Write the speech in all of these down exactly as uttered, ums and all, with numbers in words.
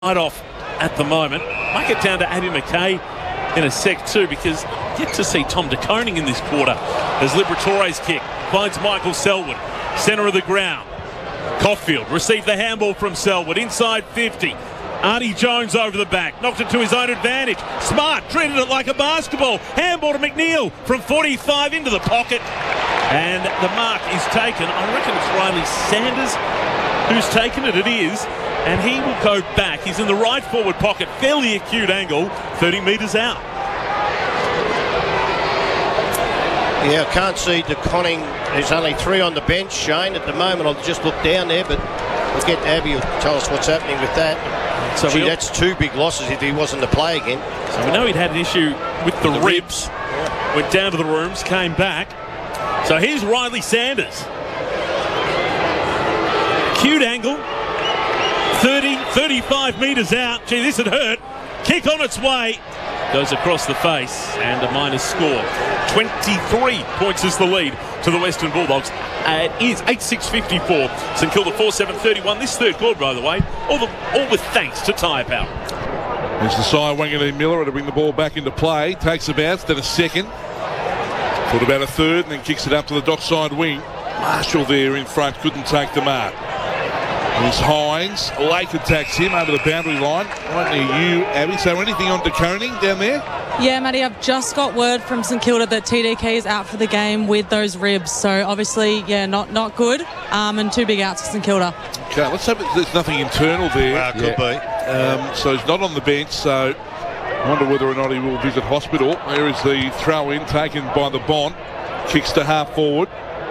right off at the moment. Might get down to Abby McKay in a sec too, because yet to see Tom De Koning in this quarter as Liberatore's kick finds Michael Selwood, centre of the ground. Caulfield received the handball from Selwood inside fifty. Arnie Jones over the back, knocked it to his own advantage. Smart treated it like a basketball. Handball to McNeil from forty-five into the pocket, and the mark is taken. I reckon it's Riley Sanders who's taken it. It is. And he will go back. He's in the right forward pocket, fairly acute angle, thirty metres out. Yeah, I can't see De Koning. There's only three on the bench, Shane, at the moment. I'll just look down there, but we'll get Abby to tell us what's happening with that. So Gee, that's two big losses if he wasn't to play again. So we know he'd had an issue with the, the ribs. ribs. Yeah. Went down to the rooms, came back. So here's Riley Sanders. Acute angle. thirty, thirty-five metres out. Gee, this had hurt. Kick on its way. Goes across the face and a minus score. twenty-three points is the lead to the Western Bulldogs. Uh, it is eight six fifty-four. St Kilda four seven thirty-one. This third quarter, by the way, all, the, all with thanks to Tyre Power. There's the side, Wanganeen Miller to bring the ball back into play. Takes a bounce, then a second. Thought about a third and then kicks it up to the dockside wing. Marshall there in front couldn't take the mark. Here's Hines. Lake attacks him over the boundary line. Right near you, Abby. So anything on De Koning down there? Yeah, Matty, I've just got word from St Kilda that T D K is out for the game with those ribs. So obviously, yeah, not not good. Um, and two big outs for St Kilda. Okay, let's hope there's nothing internal there. Well, could yeah. be. Um, so he's not on the bench. So I wonder whether or not he will visit hospital. There is the throw in taken by the Bond. Kicks to half forward.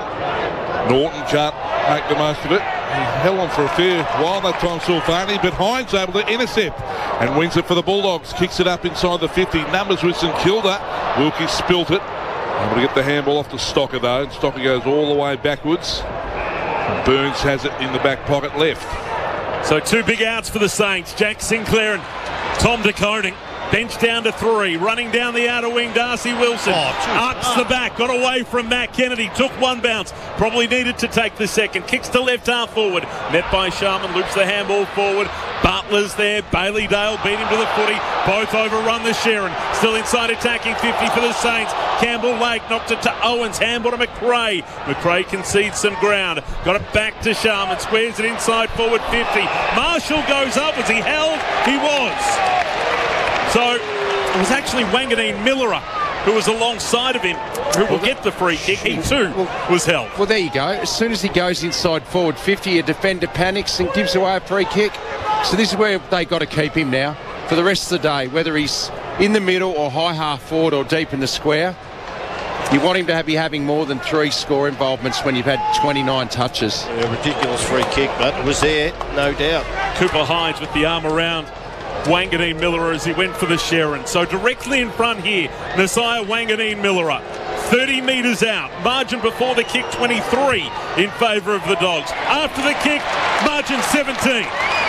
Norton can't make the most of it. He held on for a fair while that time, Sulfani, but Hines able to intercept and wins it for the Bulldogs. Kicks it up inside the fifty. Numbers with St Kilda. Wilkie spilt it. Able to get the handball off to Stocker though, and Stocker goes all the way backwards. And Burns has it in the back pocket left. So two big outs for the Saints. Jack Sinclair and Tom De Koning. Bench down to three, running down the outer wing, Darcy Wilson. Oh, ups the back, got away from Matt Kennedy, took one bounce, probably needed to take the second. Kicks to left half forward, met by Sharman, loops the handball forward. Butler's there, Bailey Dale beat him to the footy, both overrun the Sharon. Still inside attacking fifty for the Saints. Campbell Lake knocked it to Owens, handball to McRae. McRae concedes some ground, got it back to Sharman, squares it inside forward fifty. Marshall goes up, was he held? He was. So it was actually Wanganeen Miller who was alongside of him who will get the free kick. He too was held. Well, there you go. As soon as he goes inside forward fifty, a defender panics and gives away a free kick. So this is where they got to keep him now for the rest of the day, whether he's in the middle or high half forward or deep in the square. You want him to be having more than three score involvements when you've had twenty-nine touches. A ridiculous free kick, but it was there, no doubt. Cooper Hines with the arm around Wanganeen Miller as he went for the Sharon. So directly in front here, Nasiah Wanganeen Miller, thirty metres out. Margin before the kick, twenty-three in favour of the Dogs. After the kick, margin seventeen.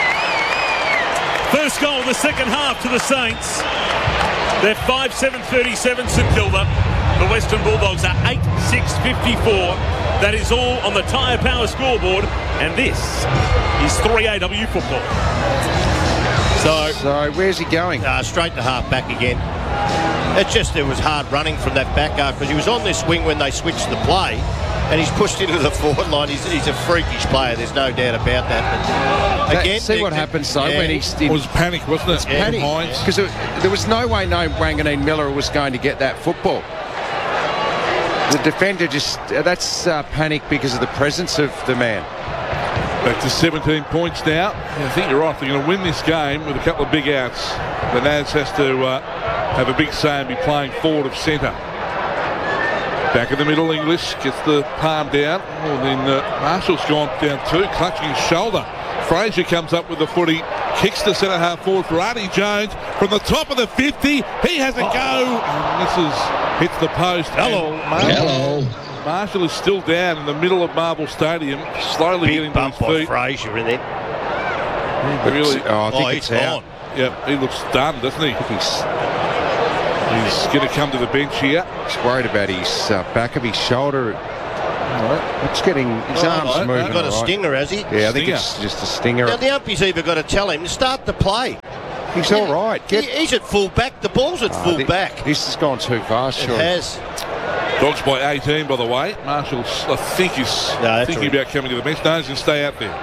First goal of the second half to the Saints. They're five seven thirty-seven St Kilda. The Western Bulldogs are eight six fifty-four. That is all on the Tyre Power scoreboard. And this is three A W football. So, so where's he going? Uh, straight to half back again. It's just there was hard running from that back half because he was on this wing when they switched the play and he's pushed into the forward line. He's, he's a freakish player, there's no doubt about that. But again, that, see what happens though yeah. when he's... It was panic, wasn't it? Yeah. Panic. Because there was no way no Wanganeen Miller was going to get that football. The defender just... That's uh, panic because of the presence of the man. Back to seventeen points now. I think you're right. They're going to win this game with a couple of big outs. The Naz has to uh, have a big say and be playing forward of centre. Back in the middle, English gets the palm down. Oh, then uh, Marshall's gone down too, clutching his shoulder. Fraser comes up with the footy, kicks to centre half forward for Arnie Jones from the top of the fifty. He has a go. And this is hits the post. Hello, Hello. Marshall is still down in the middle of Marble Stadium, slowly big getting bump to his feet. Fraser in there. Really, oh, I think oh, it's he's out. gone. Yep, he looks done, doesn't he? He's, He's going to come to the bench here. he's worried about his uh, back of his shoulder. It's getting his Oh, arms oh, moving. he's got a all right. stinger, has he? Yeah, I think Stinger. it's just a stinger. Now, the umpy's either got to tell him to start the play. He's all right. Get, He- he's at full back. The ball's at Oh, full thi- back. This has gone too fast, It sure. has. Dogs by eighteen, by the way. Marshall, I think he's No, that's thinking all right. about coming to the bench. No, he's going to stay out there.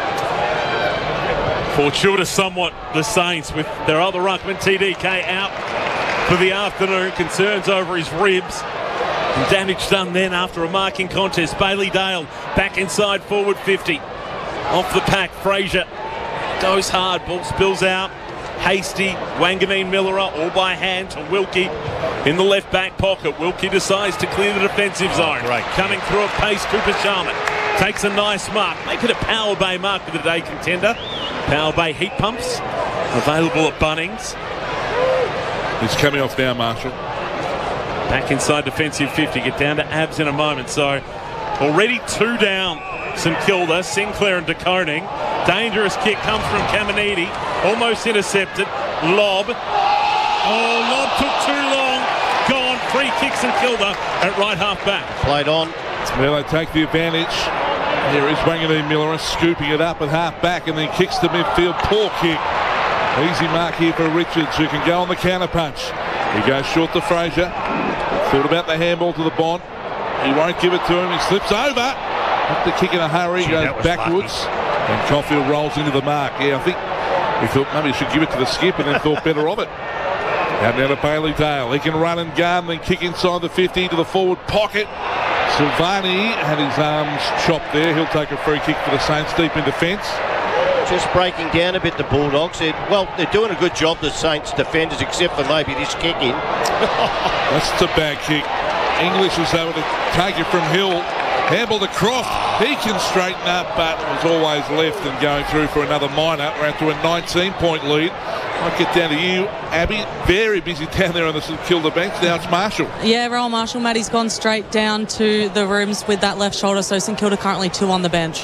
Fortuitous somewhat, the Saints, with their other ruckman, T D K, out for the afternoon. Concerns over his ribs. And damage done then after a marking contest. Bailey Dale back inside forward fifty. Off the pack, Fraser goes hard. Ball spills out. Hasty, Wanganeen Miller all by hand to Wilkie in the left back pocket. Wilkie decides to clear the defensive zone. great. Coming through at pace, Cooper Sharman takes a nice mark. Make it a Power Bay mark of the day contender. Power Bay heat pumps available at Bunnings. He's coming off now, Marshall. Back inside defensive fifty. Get down to Abs in a moment. So already two down. St Kilda, Sinclair and De Koning. Dangerous kick comes from Caminiti. Almost intercepted. Lob. Oh, Lob took too long. Gone. Free kick St Kilda at right half back. Played on. Well, they take the advantage. Here is Wanganeen Miller scooping it up at half back and then kicks to midfield. Poor kick. Easy mark here for Richards, who can go on the counter punch. He goes short to Fraser. Thought about the handball to the Bond. He won't give it to him. He slips over. Have to kick in a hurry. Gee, goes that was backwards. And Caulfield rolls into the mark. Yeah, I think he thought maybe he should give it to the skip and then thought better of it. Out now to Bailey Dale. He can run and gun, then kick inside the fifty to the forward pocket. Silvani had his arms chopped there. He'll take a free kick for the Saints deep in defence. Just breaking down a bit, the Bulldogs. They're, well, they're doing a good job, the Saints defenders, except for maybe this kick in. That's a bad kick. English was able to take it from Hill. Handball to Croft. He can straighten up, but was always left and going through for another minor. We're out to a nineteen point lead. I'll get down to you, Abby. Very busy down there on the St Kilda bench. Now it's Marshall. Yeah, Rowan Marshall, Maddie's gone straight down to the rooms with that left shoulder, so St Kilda currently two on the bench.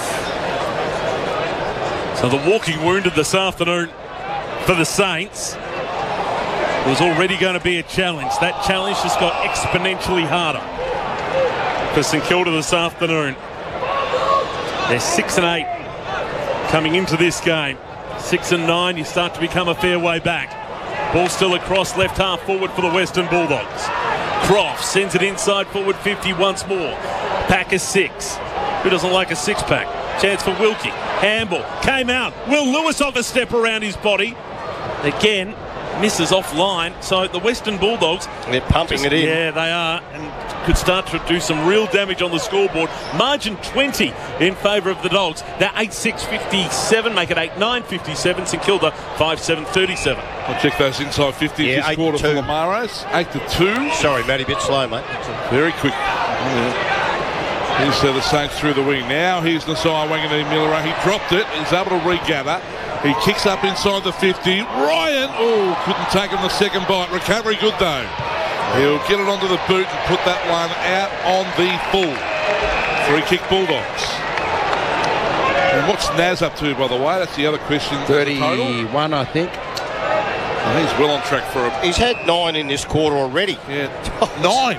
So the walking wounded this afternoon for the Saints was already going to be a challenge. That challenge just got exponentially harder for St Kilda this afternoon. They're six and eight coming into this game. Six and nine, you start to become a fair way back. Ball still across left half forward for the Western Bulldogs. Croft sends it inside forward fifty once more. Pack is six. Who doesn't like a six pack? Chance for Wilkie. Handball came out. Will Lewis off a step around his body. Again, misses offline. So the Western Bulldogs, They're pumping just- it in. Yeah, they are, and could start to do some real damage on the scoreboard. Margin twenty in favour of the Dogs. They're eight six fifty-seven, make it eight nine fifty-seven. St Kilda five seven thirty-seven. I'll check those inside fifties Yeah, this eight quarter to for two. Lamaros. eight to two. Sorry, Matty, a bit slow, mate. Very quick. Here's uh, the Saints through the wing. Now here's Nasai Wanganeen Miller. He dropped it. He's able to regather. He kicks up inside the fifty. Ryan, oh, couldn't take him the second bite. Recovery good though. He'll get it onto the boot and put that one out on the full. Free kick Bulldogs. And what's Naz up to, by the way? That's the other question. Total. thirty-one, I think. And he's well on track for a He's had nine in this quarter already. yeah, nine.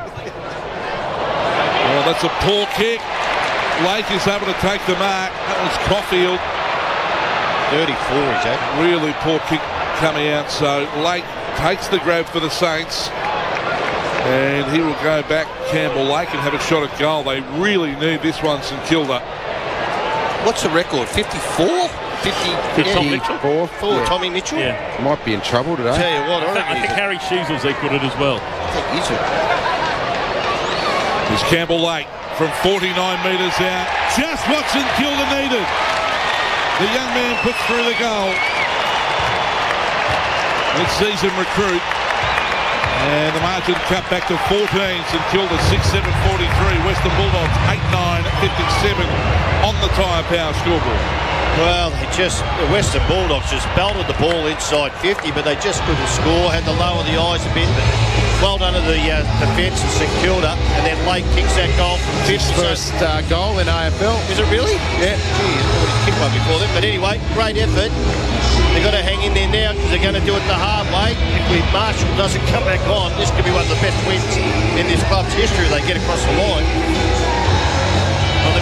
Well, that's a poor kick. Lake is able to take the mark. That was Caulfield. thirty-four, he's had. Really poor kick coming out. So Lake takes the grab for the Saints. And he will go back, Campbell Lake, and have a shot at goal. They really need this one, St Kilda. What's the record? fifty-four? fifty? Tom Yeah, Mitchell? Four. for Yeah. Tommy Mitchell? Yeah. Might be in trouble today. Tell you what, I I reckon think he's Harry Sheasel's equalled it as well. I think he's a Here's Campbell Lake from forty-nine metres out. Just what St Kilda needed. The young man puts through the goal. Mid-season recruit. And the margin cut back to fourteen. St Kilda six seven forty-three. Western Bulldogs eight nine fifty-seven on the Tyre Power scoreboard. Well, they just, the Western Bulldogs just belted the ball inside fifty, but they just couldn't score, had to lower the eyes a bit. But well done to the uh, defence of St Kilda, and then Lake kicks that goal from fifty. First uh, goal in A F L. Is it really? Yeah. Gee, I thought he'd kicked one before that. But anyway, great effort. They've got to hang in there now because they're going to do it the hard way. If we, Marshall doesn't come back on, this could be one of the best wins in this club's history if they get across the line.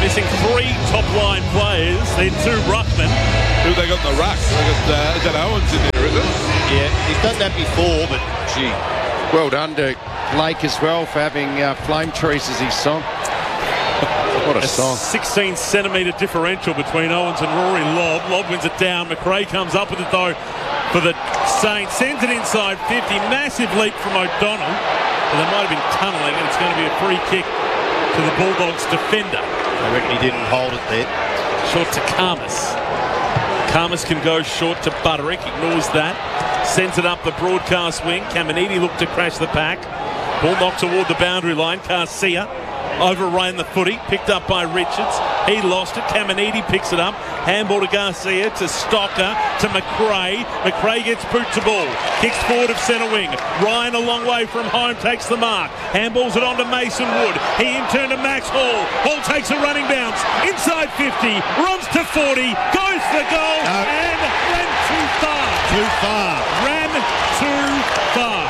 They're missing three top-line players. They're two ruckmen. Who they got in the ruck? They got, uh, is that Owens in there, is it? Yeah, he's done that before, but gee. Well done to Lake as well for having uh, Flame Trees as his song. What a, a song. sixteen centimetre differential between Owens and Rory Lobb. Lobb wins it down. McRae comes up with it though for the Saints. Sends it inside fifty. Massive leap from O'Donnell. And they might have been tunnelling, and it's going to be a free kick to the Bulldogs defender. I reckon he didn't hold it there. Short to Karmas. Karmas can go short to Butterick. Ignores that. Sends it up the broadcast wing. Caminiti looked to crash the pack. Ball knocked toward the boundary line. Garcia overran the footy. Picked up by Richards. He lost it. Caminiti picks it up. Handball to Garcia, to Stocker, to McRae. McRae gets boot to ball. Kicks forward of centre wing. Ryan a long way from home takes the mark. Handballs it on to Mason Wood. He in turn to Max Hall. Hall takes a running bounce. Inside fifty. Runs to forty. Goes for goal. No. And ran too far. Too far. Ran too far.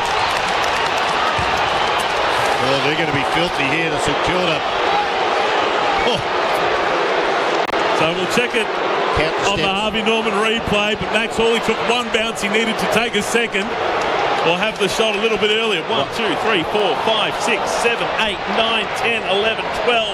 Well, they're going to be filthy here, the St Kilda. Oh. So we'll check it Count the on the steps. Harvey Norman replay, but Max Hawley took one bounce. He needed to take a second. Or have the shot a little bit earlier. One, two, three, four, five, six, seven, eight, nine, ten, eleven, twelve.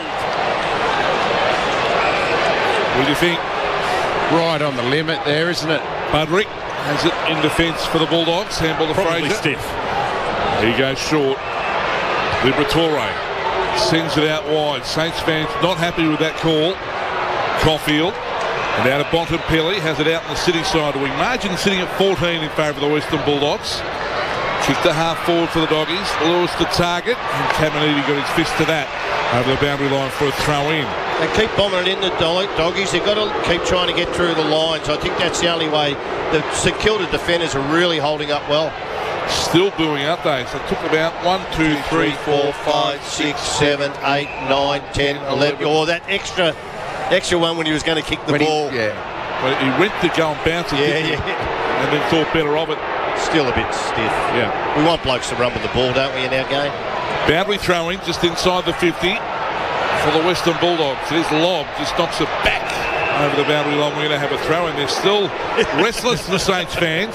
What do you think? Right on the limit there, isn't it? Budrick has it in defence for the Bulldogs. Handball to Probably Fraser. stiff. He goes short. Liberatore sends it out wide. Saints fans not happy with that call. Caulfield. And out of Bontempelli has it out in the city side wing. Margin sitting at fourteen in favour of the Western Bulldogs. Kicked a half forward for the Doggies. Lewis the target. And Caminiti got his fist to that over the boundary line for a throw in. They keep bombing it in the Doggies. They've got to keep trying to get through the lines. I think that's the only way. The St Kilda defenders are really holding up well. Still booing up they. So it took about one, two, three, four, five, six, seven, eight, nine, ten, eleven. Or that extra extra one when he was going to kick the When he- ball. yeah. But he went to go and bounce it, Yeah, didn't he? yeah. And then thought better of it. Still a bit stiff. Yeah. We want blokes to run with the ball, don't we, in our game? Boundary throwing just inside the fifty for the Western Bulldogs. His lob just knocks it back over the boundary line. We're going to have a throw in. They're still restless, the Saints fans.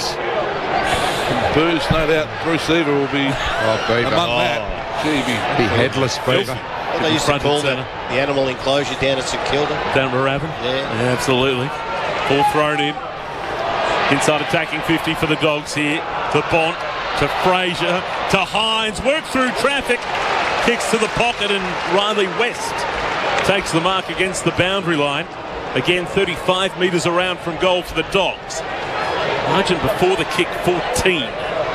And Booze, no doubt, Bruce Eva will be Oh, Beaver. among Oh. that. Gee, be, Be headless, Beaver. What they used to Front and call the, centre. the animal enclosure down at St Kilda. Down to Raven. Yeah. Yeah, absolutely. Ball thrown in. Inside attacking fifty for the Dogs here. To Bont, to Fraser, to Hines. Work through traffic. Kicks to the pocket and Riley West takes the mark against the boundary line. Again, thirty-five metres around from goal for the Dogs. Margin before the kick, fourteen.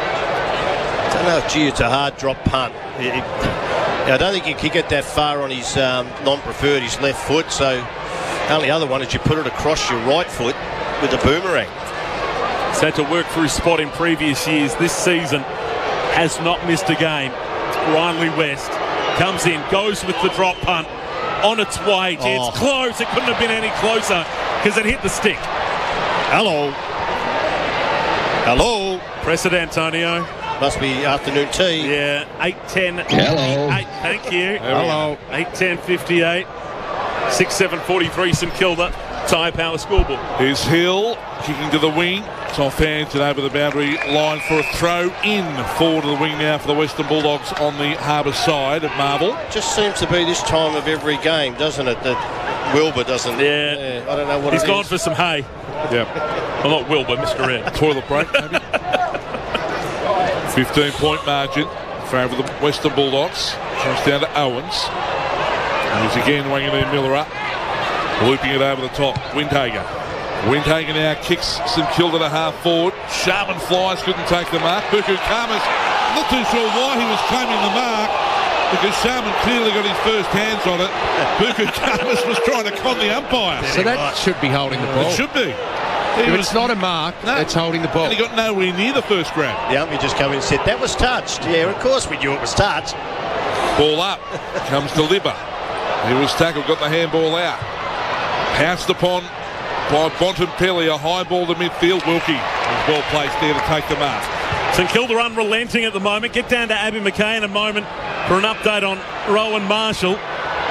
I don't know if, gee, it's a hard drop punt. It- it- I don't think he can get that far on his um, non-preferred, his left foot. So the only other one is you put it across your right foot with a boomerang. He's had to work through spot in previous years. This season has not missed a game. Riley West comes in, goes with the drop punt on its way. Gee, Oh. It's close. It couldn't have been any closer because it hit the stick. Hello. Hello. Press it, Antonio. Must be afternoon tea. Yeah, eight ten. Hello. Eight, thank you. Hello. eight ten fifty-eight. six seven forty-three St Kilda. Tyre Power scoreboard. Here's Hill kicking to the wing. It's off hands and over the boundary line for a throw in. Forward to the wing now for the Western Bulldogs on the Harbour side of Marvel. Just seems to be this time of every game, doesn't it? That Wilbur doesn't. Yeah. I don't know what He's it gone is. for some hay. Yeah. Well, not Wilbur, Mister Red. Toilet break, maybe. fifteen point margin in favour of the Western Bulldogs. Comes down to Owens. And he's again winging in Miller up. Looping it over the top. Windhager. Windhager now kicks St Kilda to half forward. Sharman flies, couldn't take the mark. Buku Karmas, not too sure why he was claiming the mark, because Sharman clearly got his first hands on it. Buku Karmas was trying to con the umpire. So that should be holding the ball. It should be. He If was, it's not a mark, No. it's holding the ball. and he got nowhere near the first grab. The umpire just come in and said, that was touched. Yeah, of course we knew it was touched. Ball up. Comes to Libba. He was tackled, got the handball out. Pounced upon by Bontempelli, a high ball to midfield. Wilkie was well placed there to take the mark. St Kilda unrelenting at the moment. Get down to Abby McKay in a moment for an update on Rowan Marshall.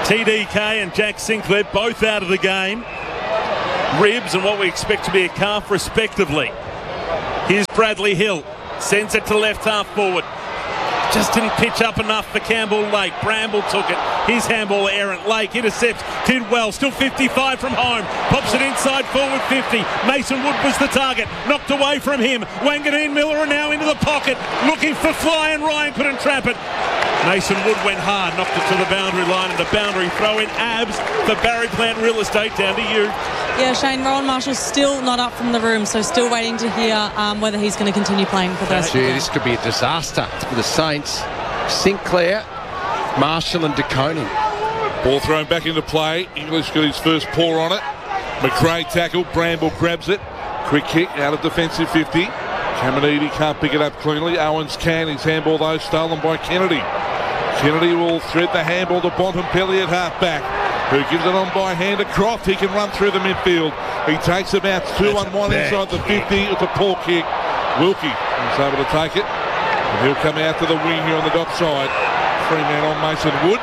T D K and Jack Sinclair both out of the game. Ribs and what we expect to be a calf respectively. Here's Bradley Hill. Sends it to left half forward. Just didn't pitch up enough for Campbell Lake. Bramble took it. His handball errant. Lake intercepts. Did well. Still fifty-five from home. Pops it inside forward fifty. Mason Wood was the target. Knocked away from him. Wanganeen Miller are now into the pocket. Looking for fly and Ryan couldn't trap it. Mason Wood went hard. Knocked it to the boundary line and a boundary throw in. Abs for Barry Plant Real Estate. Down to you. Yeah, Shane, Rowan Marshall's still not up from the room, so still waiting to hear um, whether he's going to continue playing for the rest Gee, of the this could be a disaster for the Saints. Sinclair, Marshall and DeConing. Ball thrown back into play. English got his first paw on it. McRae tackle. Bramble grabs it. Quick kick out of defensive fifty. Caminiti can't pick it up cleanly. Owens can. His handball though stolen by Kennedy. Kennedy will thread the handball to Bontempelli at half back, who gives it on by hand to Croft. He can run through the midfield. He takes about two on one inside the fifty. It's a poor kick. Wilkie is able to take it. And he'll come out to the wing here on the dot side. Three man on Mason Wood.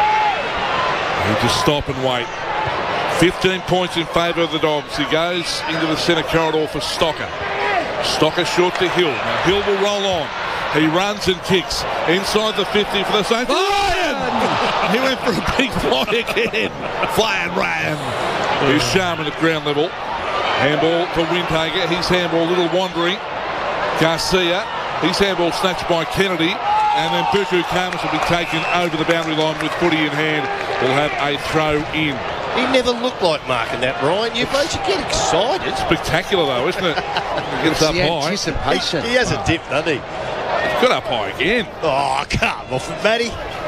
He'll just stop and wait. fifteen points in favour of the Dogs. He goes into the centre corridor for Stocker. Stocker short to Hill. Now Hill will roll on. He runs and kicks inside the fifty for the Saints. Ryan! He went for a big fly again. Flying Ryan. Here's Sharman at ground level. Handball to Windhager. His handball a little wandering. Garcia. His handball snatched by Kennedy. And then Buku Kamas will be taken over the boundary line with footy in hand. Will have a throw in. He never looked like marking that, Ryan. You mate, you get excited. Spectacular though, isn't it? He gets up the high. anticipation. He, he has a dip, doesn't he? Got up high again. Oh, come off it, Matty.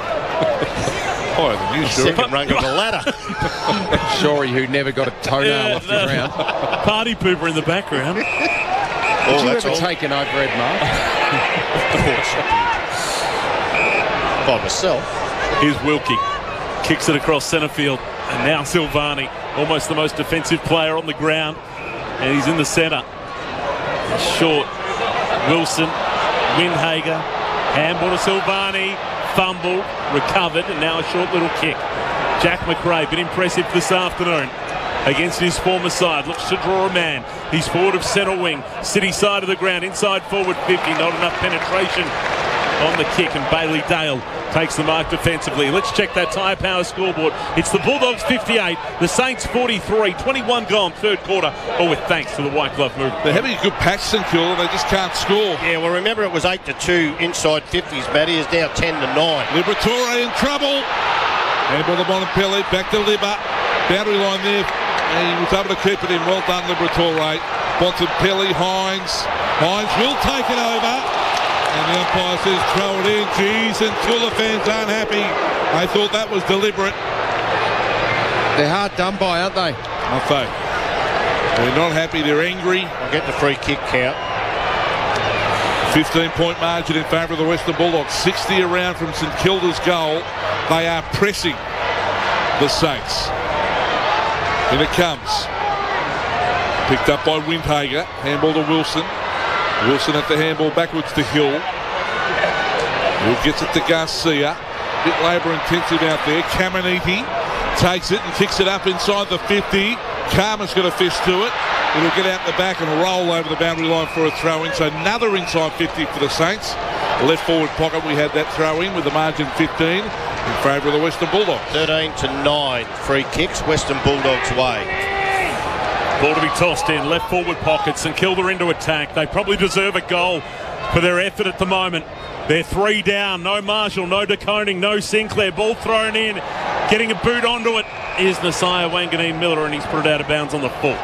Higher than you, sure. Second rung of the ladder. Shorey, who never got a toenail Yeah, off no. the ground. Party pooper in the background. Did Oh, you that's ever all. take an overhead mark? Of course I did. By myself. Here's Wilkie. Kicks it across centre field. And now Silvani, almost the most defensive player on the ground. And he's in the centre. Short. Wilson. Windhager. Handball to Silvani. Fumble. Recovered. And now a short little kick. Jack McRae, been impressive this afternoon against his former side. Looks to draw a man. He's forward of centre wing. City side of the ground. Inside forward fifty. Not enough penetration on the kick. And Bailey Dale takes the mark defensively. Let's check that Tyre Power scoreboard. It's the Bulldogs fifty-eight, the Saints forty-three, twenty-one gone third quarter, all with thanks to the White Glove move. They're having a good patch, St Kilda. They just can't score. Yeah, well, remember it was eight to two inside fifties, Matty. It's now ten to nine. Liberatore in trouble. Handball to Bontempelli. Back to Libba. Boundary line there. He was able to keep it in. Well done, Liberatore. Bontempelli, Hines. Hines will take it over. And the umpire says throw it in. Geez, and Tulla fans aren't happy. They thought that was deliberate. They're hard done by, aren't they? Aren't they? They're not happy. They're angry. I'll get the free kick count. fifteen point margin in favour of the Western Bulldogs. sixty around from St Kilda's goal. They are pressing the Saints. In it comes. Picked up by Windhager. Handball to Wilson. Wilson at the handball backwards to Hill. Hill gets it to Garcia. Bit labour intensive out there. Caminiti takes it and kicks it up inside the fifty. Karma's got a fist to it. It'll get out the back and roll over the boundary line for a throw in. So another inside fifty for the Saints. Left forward pocket, we had that throw in with the margin fifteen in favour of the Western Bulldogs. thirteen to nine free kicks, Western Bulldogs way. Ball to be tossed in, left forward pocket. St Kilda into attack. They probably deserve a goal for their effort at the moment. They're three down. No Marshall, no DeConing, no Sinclair. Ball thrown in. Getting a boot onto it is Nasiah Wanganeen Miller, and he's put it out of bounds on the full.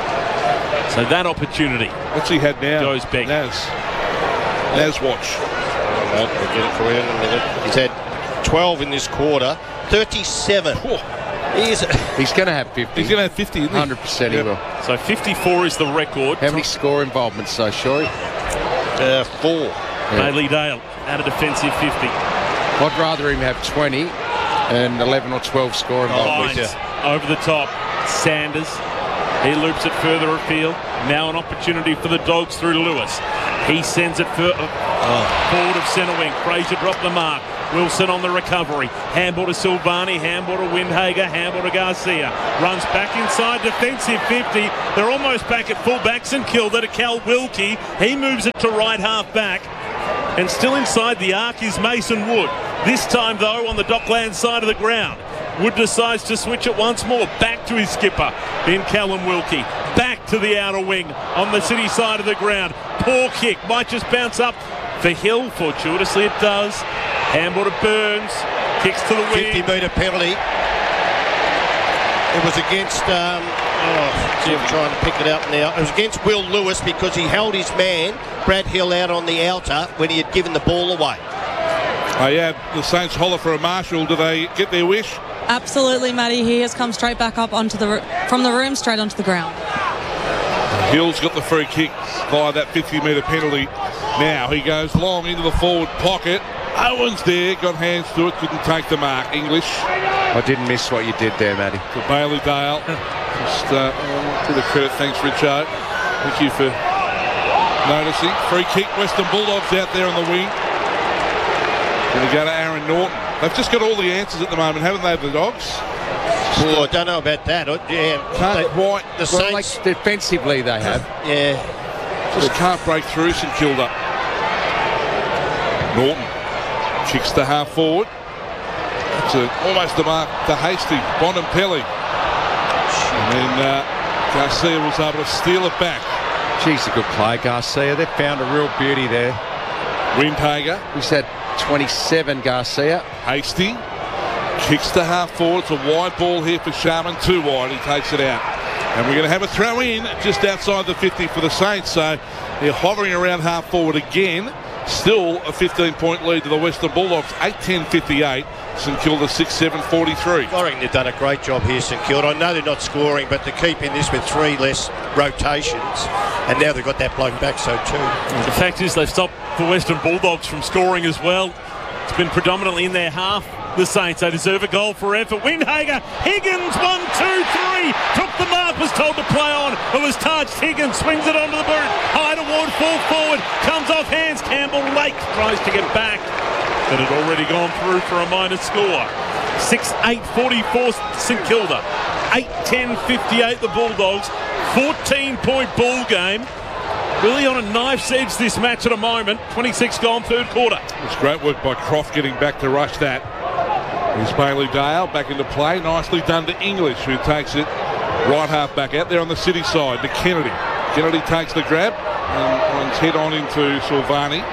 So that opportunity. What's he had now? Goes back. Naz. Naz watch. I'll get it for you in a minute. He's had twelve in this quarter. thirty-seven. He is. He's going to have fifty. He's going to have fifty, isn't he? one hundred percent Yep. he will. So fifty-four is the record. How many score involvements, though, Shorey? Uh, four. Bailey Dale at a defensive fifty. I'd rather him have twenty and eleven or twelve score involvements. Hines over the top. Sanders. He loops it further afield. Now an opportunity for the Dogs through Lewis. He sends it for, uh, forward of centre wing. Fraser dropped the mark. Wilson on the recovery. Handball to Silvani, handball to Windhager, handball to Garcia. Runs back inside defensive fifty. They're almost back at full-back. St Kilda to Cal Wilkie. He moves it to right half-back. And still inside the arc is Mason Wood. This time, though, on the Dockland side of the ground. Wood decides to switch it once more. Back to his skipper in Callum Wilkie. Back to the outer wing on the City side of the ground. Poor kick. Might just bounce up for Hill. Fortuitously it does. Handball to Burns. Kicks to the wing. fifty metre penalty. It was against... Um, oh, see, I'm trying to pick it up now. It was against Will Lewis because he held his man, Brad Hill, out on the outer when he had given the ball away. Oh, yeah, the Saints holler for a marshal. Do they get their wish? Absolutely, Matty. He has come straight back up onto the from the room, straight onto the ground. Hill's got the free kick via that fifty metre penalty. Now he goes long into the forward pocket. Owens there, got hands to it, couldn't take the mark. English. I didn't miss what you did there, Matty. To Bailey Dale. Just uh, to the credit, thanks, Richo. Thank you for noticing. Free kick, Western Bulldogs out there on the wing. Going to go to Aaron Norton. They've just got all the answers at the moment, haven't they, the Dogs? Oh, I don't know about that. I, yeah, Can't they, quite. the Well, Saints. like defensively they have. Yeah, Just can't break through St Kilda. Norton kicks to half forward. It's a, almost a mark to Hasty. Bontempelli. And then uh, Garcia was able to steal it back. Geez, a good play, Garcia. They've found a real beauty there. Windhager. He's had twenty-seven, Garcia. Hasty kicks to half forward. It's a wide ball here for Sharman. Too wide. He takes it out. And we're going to have a throw in just outside the fifty for the Saints. So they're hovering around half forward again. Still a fifteen point lead to the Western Bulldogs. eight ten fifty-eight. St Kilda six seven forty-three. I reckon they've done a great job here, St Kilda. I know they're not scoring, but they're keeping this with three less rotations. And now they've got that bloke back, so too. The fact is they've stopped the Western Bulldogs from scoring as well. It's been predominantly in their half. The Saints, they deserve a goal for effort. Windhager, Higgins, one, two, three. Took the mark, was told to play on. It was touched. Higgins swings it onto the boot. High toward, fall forward. Comes off hands. Campbell Lake tries to get back. But had already gone through for a minor score. six eight forty-four St Kilda. eight ten fifty-eight the Bulldogs. fourteen point ball game. Really on a knife's edge this match at a moment. twenty-six gone third quarter. It's great work by Croft getting back to rush that. Here's Bailey Dale back into play. Nicely done to English, who takes it right half back out there on the City side to Kennedy. Kennedy takes the grab and runs head on into Silvani.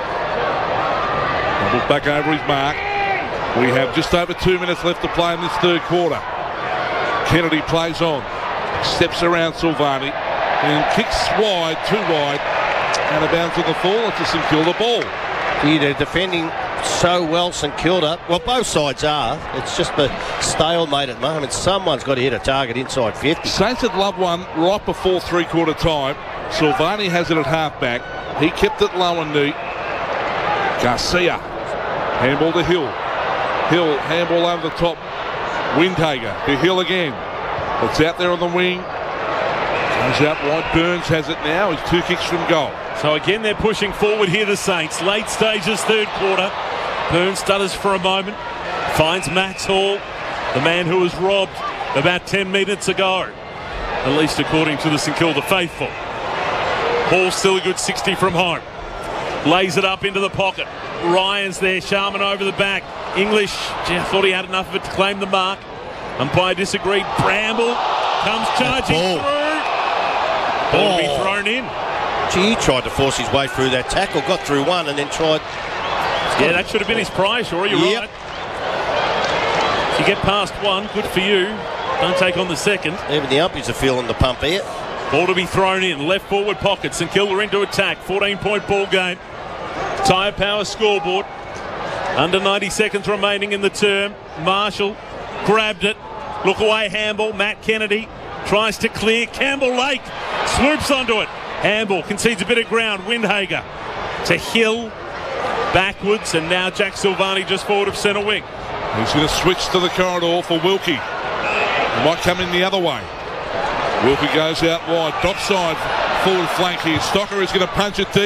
Doubles back over his mark. We have just over two minutes left to play in this third quarter. Kennedy plays on. Steps around Silvani and kicks wide, too wide. Out of bounds on the fall. It's a St Kilda ball. Gee, they're defending so well, St Kilda. Well, both sides are. It's just a stalemate at the moment. Someone's got to hit a target inside fifty. Saints had loved one right before three-quarter time. Silvani has it at half-back. He kept it low and neat. Garcia. Handball to Hill. Hill, handball over the top. Windhager to Hill again. It's out there on the wing. Goes out wide. Burns has it now. He's two kicks from goal. So again, they're pushing forward here, the Saints. Late stages, third quarter. Burns stutters for a moment. Finds Max Hall, the man who was robbed about ten minutes ago. At least according to the St Kilda faithful. Hall still a good sixty from home. Lays it up into the pocket. Ryan's there, Sharman over the back. English, gee, I thought he had enough of it to claim the mark. Umpire disagreed. Bramble comes charging Ball. through. Ball to be Oh. thrown in. Gee, he tried to force his way through that tackle, got through one and then tried... Yeah, that should have been his prize, sure, you're Yep. right. If you get past one, good for you. Don't take on the second. Even the umpies are feeling the pump here. Ball to be thrown in. Left forward pocket. St Kilda into attack. fourteen point ball game. Tyre Power scoreboard. Under ninety seconds remaining in the term. Marshall grabbed it. Look away, Handball. Matt Kennedy tries to clear. Campbell Lake swoops onto it. Handball concedes a bit of ground. Windhager to Hill. Backwards, and now Jack Silvani just forward of centre wing. He's going to switch to the corridor for Wilkie. He might come in the other way. Wilkie goes out wide. Dockside forward flank here. Stocker is going to punch it deep.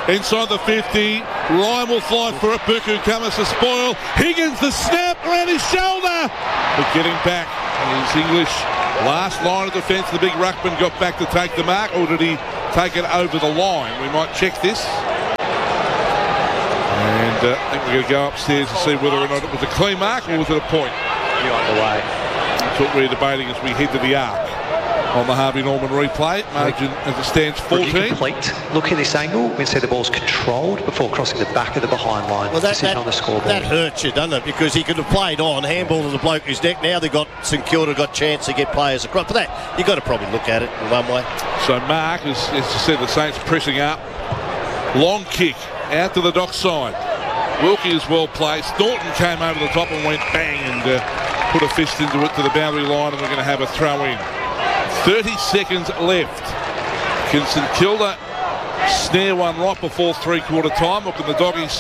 inside the fifty. Ryan will fly for it. Buku comes to spoil. Higgins, the snap around his shoulder. But getting back is English. Last line of defence. The big ruckman got back to take the mark, or did he take it over the line? We might check this. And uh, I think we're going to go upstairs to see whether or not it was a clean mark or was it a point. You're on the way. That's what we're debating as we head to the arc on the Harvey Norman replay. Margin as it stands fourteen. Complete. Look at this angle. We see the ball's controlled before crossing the back of the behind line. Well, that, Decision that, on the scoreboard. that hurts you, doesn't it? Because he could have played on, handball to the bloke who's neck. Now they've got St Kilda got chance to get players across. But that, you've got to probably look at it in one way. So Mark, as, as I said, the Saints pressing up. Long kick out to the dock side. Wilkie is well placed. Norton came over the top and went bang and uh, put a fist into it to the boundary line, and we're going to have a throw in. thirty seconds left. Can St Kilda snare one right before three-quarter time? Or can the Doggies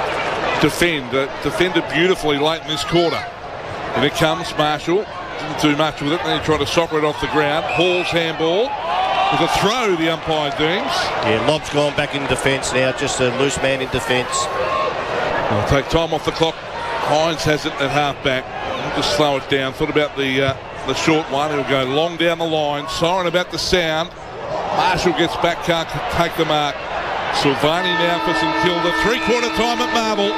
defend? Uh, defended beautifully late in this quarter. And it comes Marshall. Didn't do much with it. Then he tried to soccer it off the ground. Hall's handball. With a throw, the umpire deems. Yeah, Lob's gone back in defence now. Just a loose man in defence. They'll take time off the clock. Hines has it at half-back. Just slow it down. Thought about the uh, the short one. He'll go long down the line. Siren about the sound. Marshall gets back, can't take the mark. Silvani now for St Kilda. Three-quarter time at Marvel.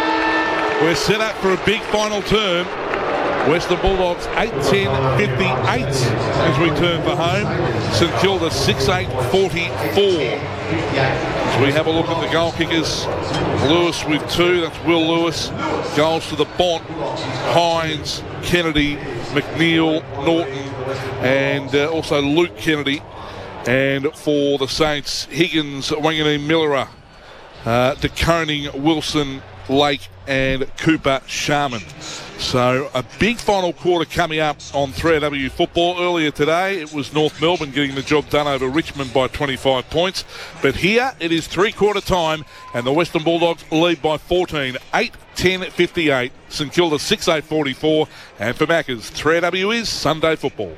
We're set up for a big final term. Western Bulldogs eight ten fifty-eight as we turn for home. St Kilda six eight forty-four. As we have a look at the goal kickers, Lewis with two, that's Will Lewis. Goals to the Bont, Hines, Kennedy, McNeil, Norton, and uh, also Luke Kennedy. And for the Saints, Higgins, Wanganeen, Millera, uh, De Koning, Wilson, Lake, and Cooper Sharman. So a big final quarter coming up on three R W football. Earlier today it was North Melbourne getting the job done over Richmond by twenty-five points, but here it is three-quarter time and the Western Bulldogs lead by fourteen, eight ten fifty-eight. St Kilda six eight forty-four, and for Maccas, three R W is Sunday football.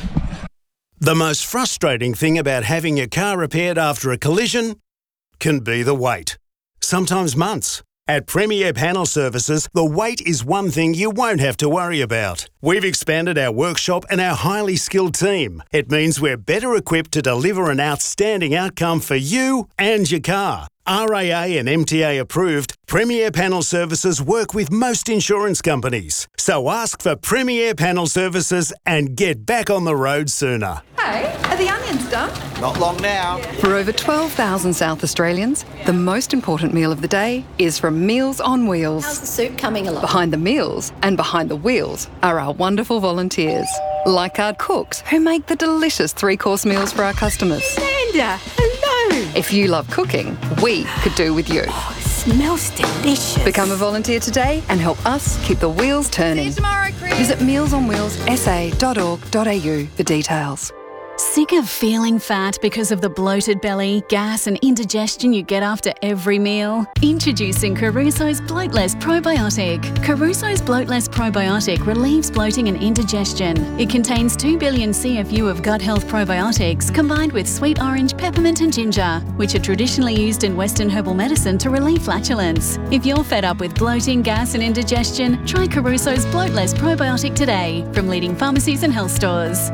The most frustrating thing about having your car repaired after a collision can be the wait. Sometimes months. At Premier Panel Services, the wait is one thing you won't have to worry about. We've expanded our workshop and our highly skilled team. It means we're better equipped to deliver an outstanding outcome for you and your car. R A A and M T A approved, Premier Panel Services work with most insurance companies. So ask for Premier Panel Services and get back on the road sooner. Hey, are the onions done? Not long now. For over twelve thousand South Australians, the most important meal of the day is from Meals on Wheels. How's the soup coming along? Behind the meals and behind the wheels are our wonderful volunteers, like our cooks who make the delicious three-course meals for our customers. Amanda, hello. If you love cooking, we could do with you. Oh, it smells delicious. Become a volunteer today and help us keep the wheels turning. See you tomorrow, Chris. Visit meals on wheels s a dot org dot a u for details. Sick of feeling fat because of the bloated belly, gas and indigestion you get after every meal? Introducing Caruso's Bloatless Probiotic. Caruso's Bloatless Probiotic relieves bloating and indigestion. It contains two billion C F U of gut health probiotics combined with sweet orange, peppermint and ginger, which are traditionally used in Western herbal medicine to relieve flatulence. If you're fed up with bloating, gas and indigestion, try Caruso's Bloatless Probiotic today from leading pharmacies and health stores.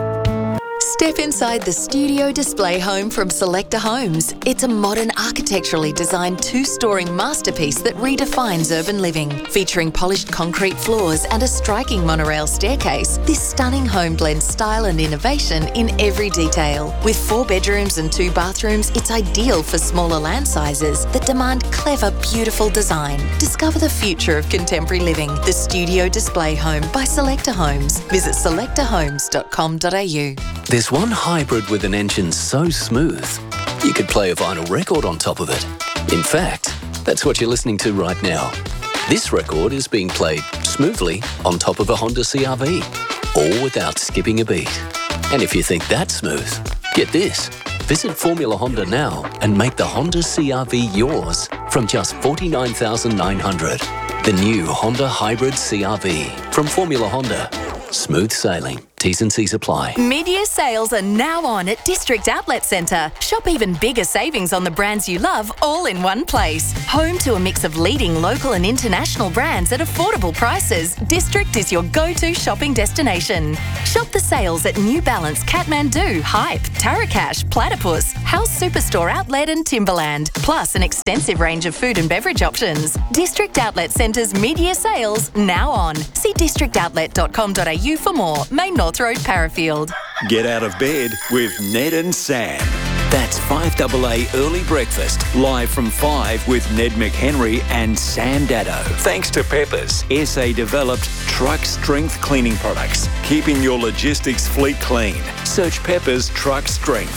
Step inside the studio display home from Selector Homes. It's a modern, architecturally designed two-storey masterpiece that redefines urban living. Featuring polished concrete floors and a striking monorail staircase, this stunning home blends style and innovation in every detail. With four bedrooms and two bathrooms, it's ideal for smaller land sizes that demand clever, beautiful design. Discover the future of contemporary living. The Studio Display Home by Selector Homes. Visit selector homes dot com dot a u. There's one hybrid with an engine so smooth, you could play a vinyl record on top of it. In fact, that's what you're listening to right now. This record is being played smoothly on top of a Honda C R V, all without skipping a beat. And if you think that's smooth, get this. Visit Formula Honda now and make the Honda C R V yours from just forty-nine thousand nine hundred dollars. The new Honda Hybrid C R V from Formula Honda. Smooth sailing T's and C's apply. Mid-year sales are now on at District Outlet Centre. Shop even bigger savings on the brands you love all in one place. Home to a mix of leading local and international brands at affordable prices, District is your go-to shopping destination. Shop the sales at New Balance, Kathmandu, Hype, Tarakash, Platypus, House Superstore Outlet and Timberland, plus an extensive range of food and beverage options. District Outlet Centre's mid-year sales now on. See district outlet dot com dot a u for more. Main North Road, Parafield. Get out of bed with Ned and Sam. That's five A A Early Breakfast, live from five with Ned McHenry and Sam Daddo. Thanks to Peppers, S A-developed truck strength cleaning products, keeping your logistics fleet clean. Search Peppers Truck Strength.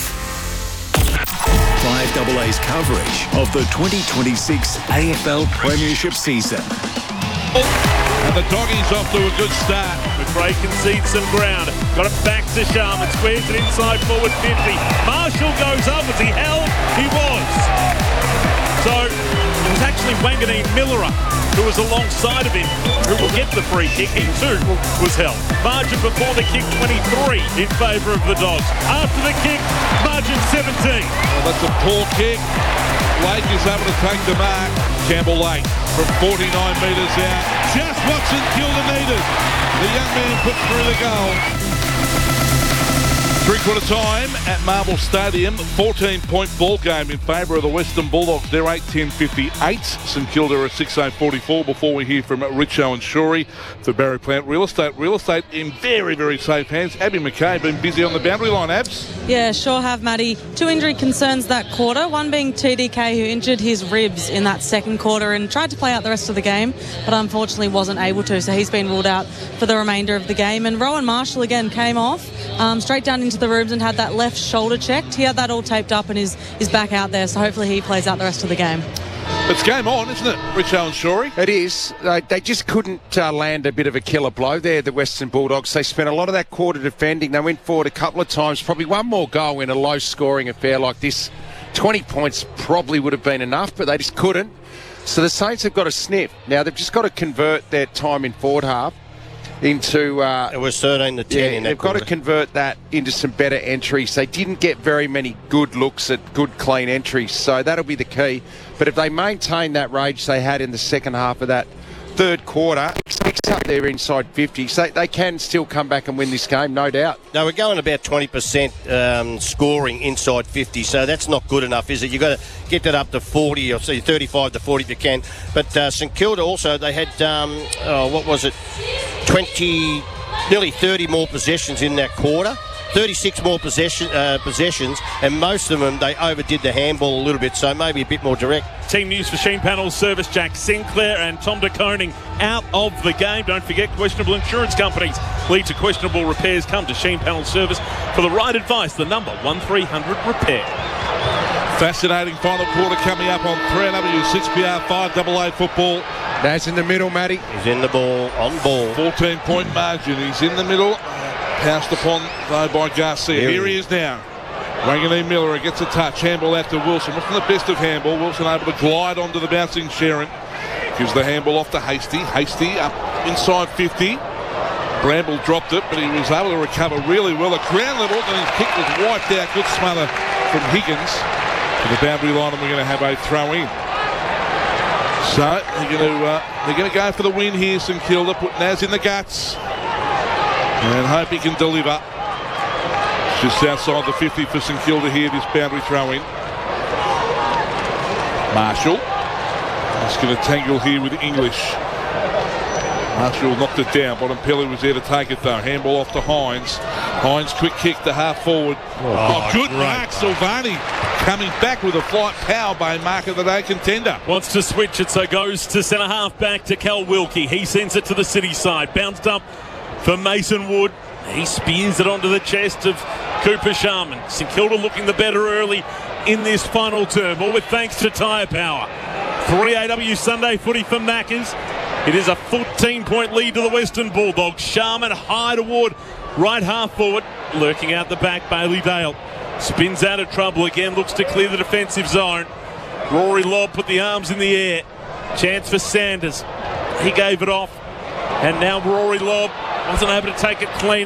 five A A's coverage of the twenty twenty-six A F L Premiership season. And the Doggies off to a good start. McRae concedes some ground. Got it back to Sharman. Squares it inside forward fifty. Marshall goes up. Was he held? He was. So it was actually Wanganeen Millerer who was alongside of him who will get the free kick. He too was held. Margin before the kick twenty-three in favour of the Dogs. After the kick, margin seventeen. Well, that's a poor kick. Lake is able to take the mark. Campbell Lake from forty-nine metres out. Just what St Kilda needed. The young man put through the goal. Three-quarter time at Marble Stadium. fourteen-point ball game in favour of the Western Bulldogs. They're eight ten fifty-eight. St Kilda are six eight forty-four before we hear from Richo and Shorey for Barry Plant Real Estate. Real Estate in very, very safe hands. Abby McKay been busy on the boundary line, Abs. Yeah, sure have, Matty. Two injury concerns that quarter. One being T D K, who injured his ribs in that second quarter and tried to play out the rest of the game, but unfortunately wasn't able to, so he's been ruled out for the remainder of the game. And Rowan Marshall again came off um, straight down into the rooms and had that left shoulder checked. He had that all taped up and is, is back out there, so hopefully he plays out the rest of the game. It's game on, isn't it, Richo and Shorey? It is. Uh, they just couldn't uh, land a bit of a killer blow there, the Western Bulldogs. They spent a lot of that quarter defending. They went forward a couple of times. Probably one more goal in a low-scoring affair like this. twenty points probably would have been enough, but they just couldn't. So the Saints have got a sniff. Now, they've just got to convert their time in forward half into... Uh, it was thirteen to ten yeah, in that they've quarter. got to convert that into some better entries. They didn't get very many good looks at good, clean entries, so that'll be the key. But if they maintain that rage they had in the second half of that third quarter, it's up there inside fifty, so they can still come back and win this game, no doubt. No, we're going about twenty percent um, scoring inside fifty, so that's not good enough, is it? You've got to get that up to forty, or say thirty-five to forty if you can. But uh, St Kilda also, they had, um, oh, what was it, twenty, nearly thirty more possessions in that quarter. thirty-six more possession, uh, possessions, and most of them they overdid the handball a little bit, so maybe a bit more direct. Team news for Sheen Panels Service. Jack Sinclair and Tom De Koning out of the game. Don't forget, questionable insurance companies lead to questionable repairs. Come to Sheen Panels Service for the right advice. The number one three hundred repair. Fascinating final quarter coming up on three W six P R five A A football. That's in the middle, Matty. He's in the ball, on ball. fourteen-point margin. He's in the middle. Passed upon, though, by Garcia. Here, Here he is now. Wanganeen Millerer gets a touch. Handball out to Wilson. Wasn't the best of handball. Wilson able to glide onto the bouncing Sheeran. Gives the handball off to Hasty. Hasty up inside fifty. Bramble dropped it, but he was able to recover really well. At ground level, and his kick was wiped out. Good smother from Higgins to the boundary line, and we're going to have a throw in. So they're going to uh, they're going to go for the win here. St Kilda put Naz in the guts and hope he can deliver. Just outside the fifty for St Kilda here, this boundary throw in. Marshall is going to tangle here with English. Marshall knocked it down. Bontempelli was there to take it though. Handball off to Hines. Hines quick kick to half forward. Oh, oh good great. Mark. Silvani coming back with a flight power by mark of the day contender. Wants to switch it, so goes to centre half back to Cal Wilkie. He sends it to the City side. Bounced up for Mason Wood. He spears it onto the chest of Cooper Sharman. St Kilda looking the better early in this final term, all with thanks to Tyre Power. three A W Sunday footy for Maccas. It is a fourteen-point lead to the Western Bulldogs. Sharman high toward right half forward. Lurking out the back, Bailey Dale. Spins out of trouble again, looks to clear the defensive zone. Rory Lobb put the arms in the air. Chance for Sanders. He gave it off. And now Rory Lobb wasn't able to take it cleanly.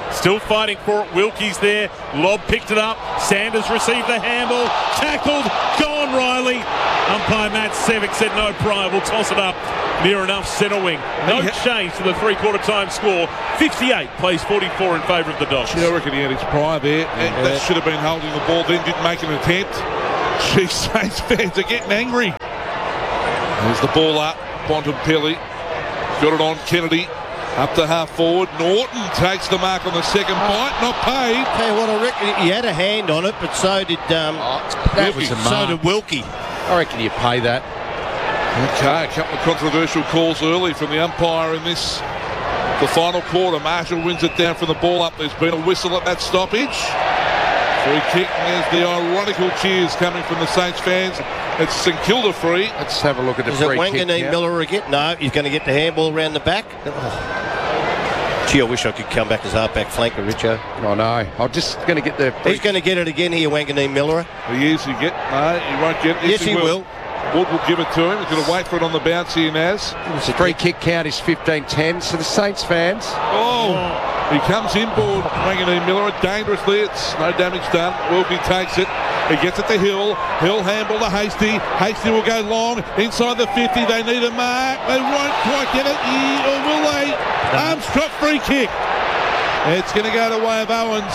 Still fighting for it. Wilkie's there. Lobb picked it up. Sanders received the handball. Tackled. Gone, Riley. Umpire Matt Sevick said no prior. We'll toss it up near enough centre wing. No change to the three-quarter time score. fifty-eight plays forty-four in favour of the Dogs. I reckon he had his prior there. Yeah. That should have been holding the ball then. Didn't make an attempt. Geez, Saints fans are getting angry. There's the ball up. Bontempelli got it on Kennedy. Up to half forward. Norton takes the mark on the second bite. Not paid. Tell you what, I reckon he had a hand on it, but so did um, oh, that Wilkie. was a mark. So did Wilkie. I reckon you pay that. Okay, a couple of controversial calls early from the umpire in this, the final quarter. Marshall wins it down from the ball up. There's been a whistle at that stoppage. Free kick, and there's the ironical cheers coming from the Saints fans. It's St Kilda free. Let's have a look at the Is free it kick. Wanganeen Yeah. Miller again? No, he's going to get the handball around the back. Oh. Gee, I wish I could come back as half-back flanker, Richo. I know. I'm just going to get the... He's going to get it again here, Wanganeen Miller. He is. He get. No, he won't get it. Yes, he, he will. will. Wood will give it to him. He's going to wait for it on the bounce here, Naz. The free kick count is fifteen ten, so the Saints fans... Oh, he comes inboard, Wanganeen Miller, dangerously. It's no damage done. Wilkie takes it. He gets it to Hill. Hill handball to Hasty. Hasty will go long inside the fifty. They need a mark. They won't quite get it. Yeah, or will they? Armstrong free kick. It's going to go the way of Owens.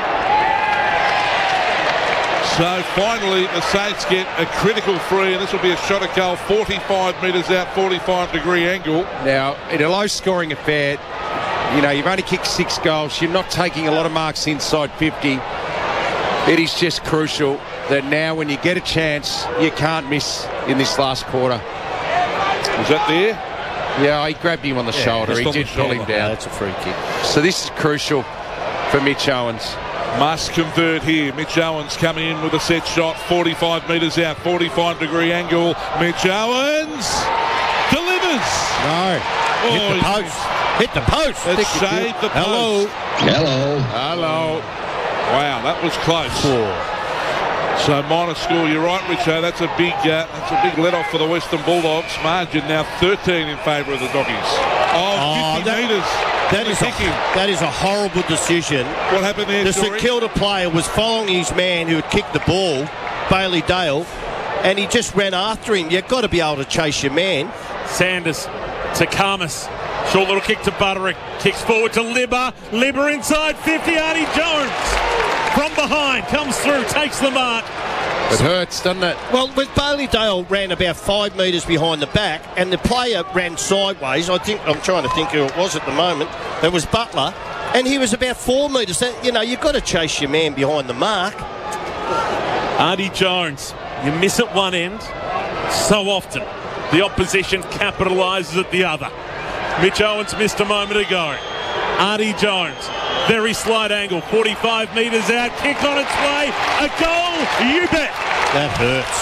So finally the Saints get a critical free, and this will be a shot at goal forty-five metres out, forty-five degree angle. Now, in a low scoring affair, you know, you've only kicked six goals. You're not taking a lot of marks inside fifty. It is just crucial that now when you get a chance, you can't miss in this last quarter. Was that there? Yeah, he grabbed him on the yeah, shoulder. He did pull him down. Yeah, that's a free kick. So this is crucial for Mitch Owens. Must convert here. Mitch Owens coming in with a set shot, forty-five metres out, forty-five degree angle. Mitch Owens delivers. No. Oh, hit the post. Hit the post. It saved the post. Hello. Hello. Hello. Wow, that was close. So minor score, you're right, Richo. That's a big, uh, that's a big let-off for the Western Bulldogs. Margin now thirteen in favour of the Doggies. Oh, Oh, fifty that- metres. That is, a, that is a horrible decision. What happened there, The Story? St Kilda player was following his man who had kicked the ball, Bailey Dale, and he just ran after him. You've got to be able to chase your man. Sanders to Karmas. Short little kick to Butterick. Kicks forward to Libba. Libba inside fifty. Artie Jones from behind comes through, takes the mark. It hurts, doesn't it? Well, with Bailey Dale ran about five metres behind the back, and the player ran sideways. I think I'm trying to think who it was at the moment. It was Butler, and he was about four metres. You know, you've got to chase your man behind the mark. Artie Jones, you miss at one end so often. The opposition capitalises at the other. Mitch Owens missed a moment ago. Artie Jones, very slight angle, forty-five metres out, kick on its way, a goal, you bet. That hurts.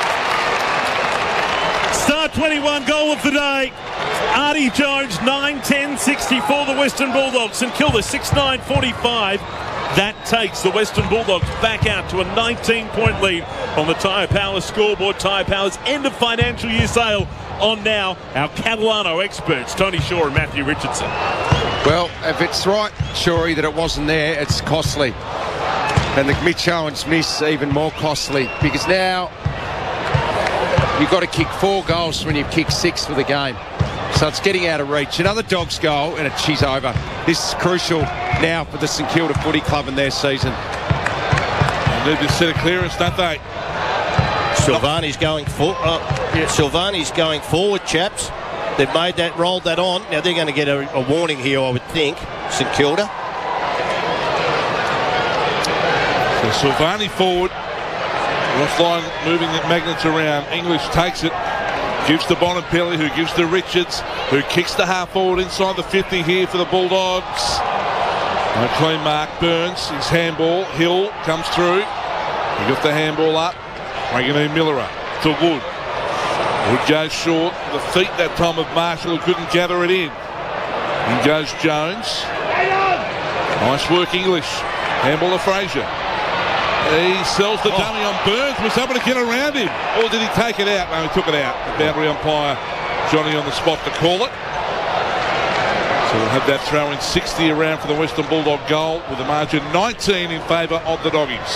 Star twenty-one goal of the day. Artie Jones, nine ten sixty-four, the Western Bulldogs. St Kilda, six nine forty-five. That takes the Western Bulldogs back out to a nineteen point lead on the Tyre Power scoreboard. Tyre Power's end of financial year sale on now. Our Catalano experts, Tony Shaw and Matthew Richardson. Well, if it's right, Shorey, that it wasn't there, it's costly. And the Mitch Owens miss even more costly, because now you've got to kick four goals when you've kicked six for the game. So it's getting out of reach. Another Dogs goal and she's over. This is crucial now for the St Kilda Footy Club in their season. They need to set a clearance, don't they? Silvani's going for. Uh, yeah. Silvani's going forward, chaps. They've made that, rolled that on. Now they're going to get a, a warning here, I would think. St Kilda. So Silvani forward. Ross line moving the magnets around. English takes it. Gives to Bontempelli, who gives to Richards, who kicks the half forward inside the fifty here for the Bulldogs. No clean mark. Burns, his handball. Hill comes through. He got the handball up. Wanganeen Miller to Wood. Wood goes short. The feet that time of Marshall, who couldn't gather it in. In goes Jones. Nice work, English. Handball to Fraser. He sells the dummy on Burns. Was able to get around him. Or did he take it out? No, he took it out. The boundary umpire, Johnny, on the spot to call it. So So we'll have that throw in sixty around for the Western Bulldog goal with a margin nineteen in favour of the Doggies.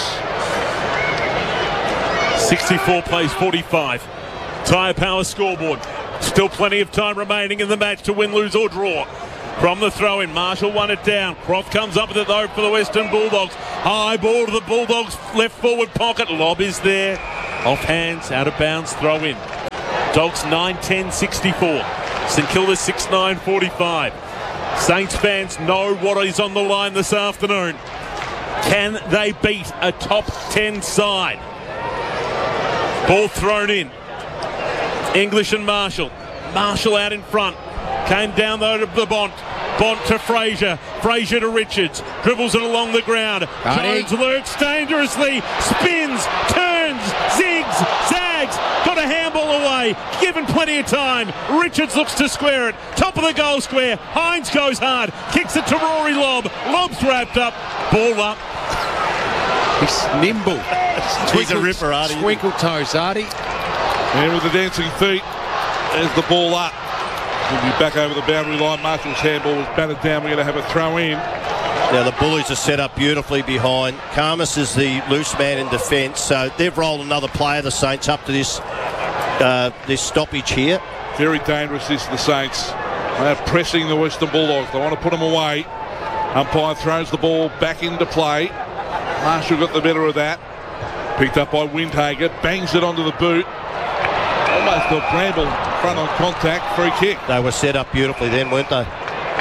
sixty-four plays forty-five. Tyre Power scoreboard. Still plenty of time remaining in the match to win, lose or draw. From the throw-in, Marshall won it down. Croft comes up with it though for the Western Bulldogs. High ball to the Bulldogs' left forward pocket. Lob is there. Off hands, out of bounds, throw-in. Dogs nine ten sixty-four. St Kilda six nine forty-five. Saints fans know what is on the line this afternoon. Can they beat a top ten side? Ball thrown in. English and Marshall. Marshall out in front. Came down though to the Bont. Bont to Fraser. Fraser to Richards. Dribbles it along the ground. Arnie. Jones lurks dangerously. Spins. Turns. Zigs. Zags. Got a handball away. Given plenty of time. Richards looks to square it. Top of the goal square. Hines goes hard. Kicks it to Rory Lobb. Lobb's wrapped up. Ball up. He's nimble. He's a ripper, Artie. Twinkle toes, Artie. And with the dancing feet, there's the ball up. We'll be back over the boundary line. Marshall's handball was battered down. We're going to have a throw in. Now the Bullies are set up beautifully behind. Karmas is the loose man in defence, so they've rolled another player, the Saints, up to this uh, this stoppage here. Very dangerous, this, the Saints. They are pressing the Western Bulldogs. They want to put them away. Umpire throws the ball back into play. Marshall got the better of that. Picked up by Windhager. Bangs it onto the boot. Almost a Bramble front on contact. Free kick. They were set up beautifully then, weren't they?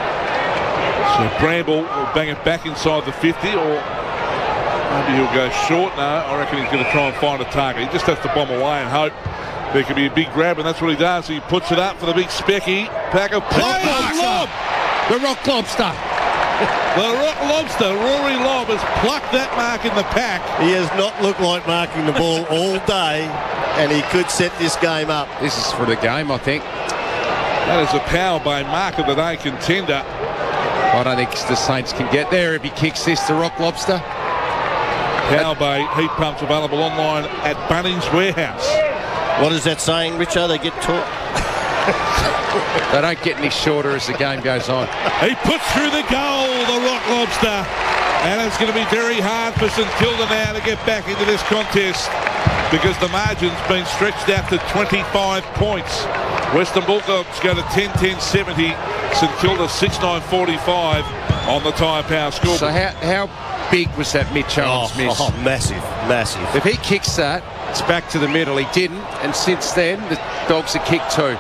So Bramble will bang it back inside the fifty, or maybe he'll go short. No, I reckon he's going to try and find a target. He just has to bomb away and hope there could be a big grab, and that's what he does. He puts it up for the big Specky. Pack of play. Lob. The Rock Lobster. The Rock Lobster, Rory Lobb, has plucked that mark in the pack. He has not looked like marking the ball all day, and he could set this game up. This is for the game, I think. That is a Power Bay mark of the day contender. I don't think the Saints can get there if he kicks this, the Rock Lobster. Power Bay heat pumps available online at Bunnings Warehouse. What is that saying, Richo? They get taught. They don't get any shorter as the game goes on. He puts through the goal, the Rock Lobster. And it's going to be very hard for St Kilda now to get back into this contest because the margin's been stretched out to twenty-five points. Western Bulldogs go to ten ten seventy. St Kilda six nine forty-five on the Tyre Power scoreboard. So how, how big was that Mitch Owens oh, miss? Oh, massive, massive. If he kicks that, it's back to the middle. He didn't, and since then, the Dogs have kicked two.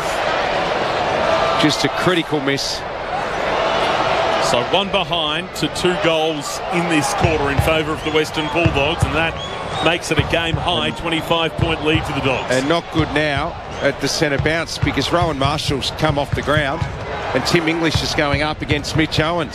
Just a critical miss. So one behind to two goals in this quarter in favour of the Western Bulldogs, and that makes it a game-high twenty-five point lead to the Dogs. And not good now at the centre bounce because Rowan Marshall's come off the ground and Tim English is going up against Mitch Owens.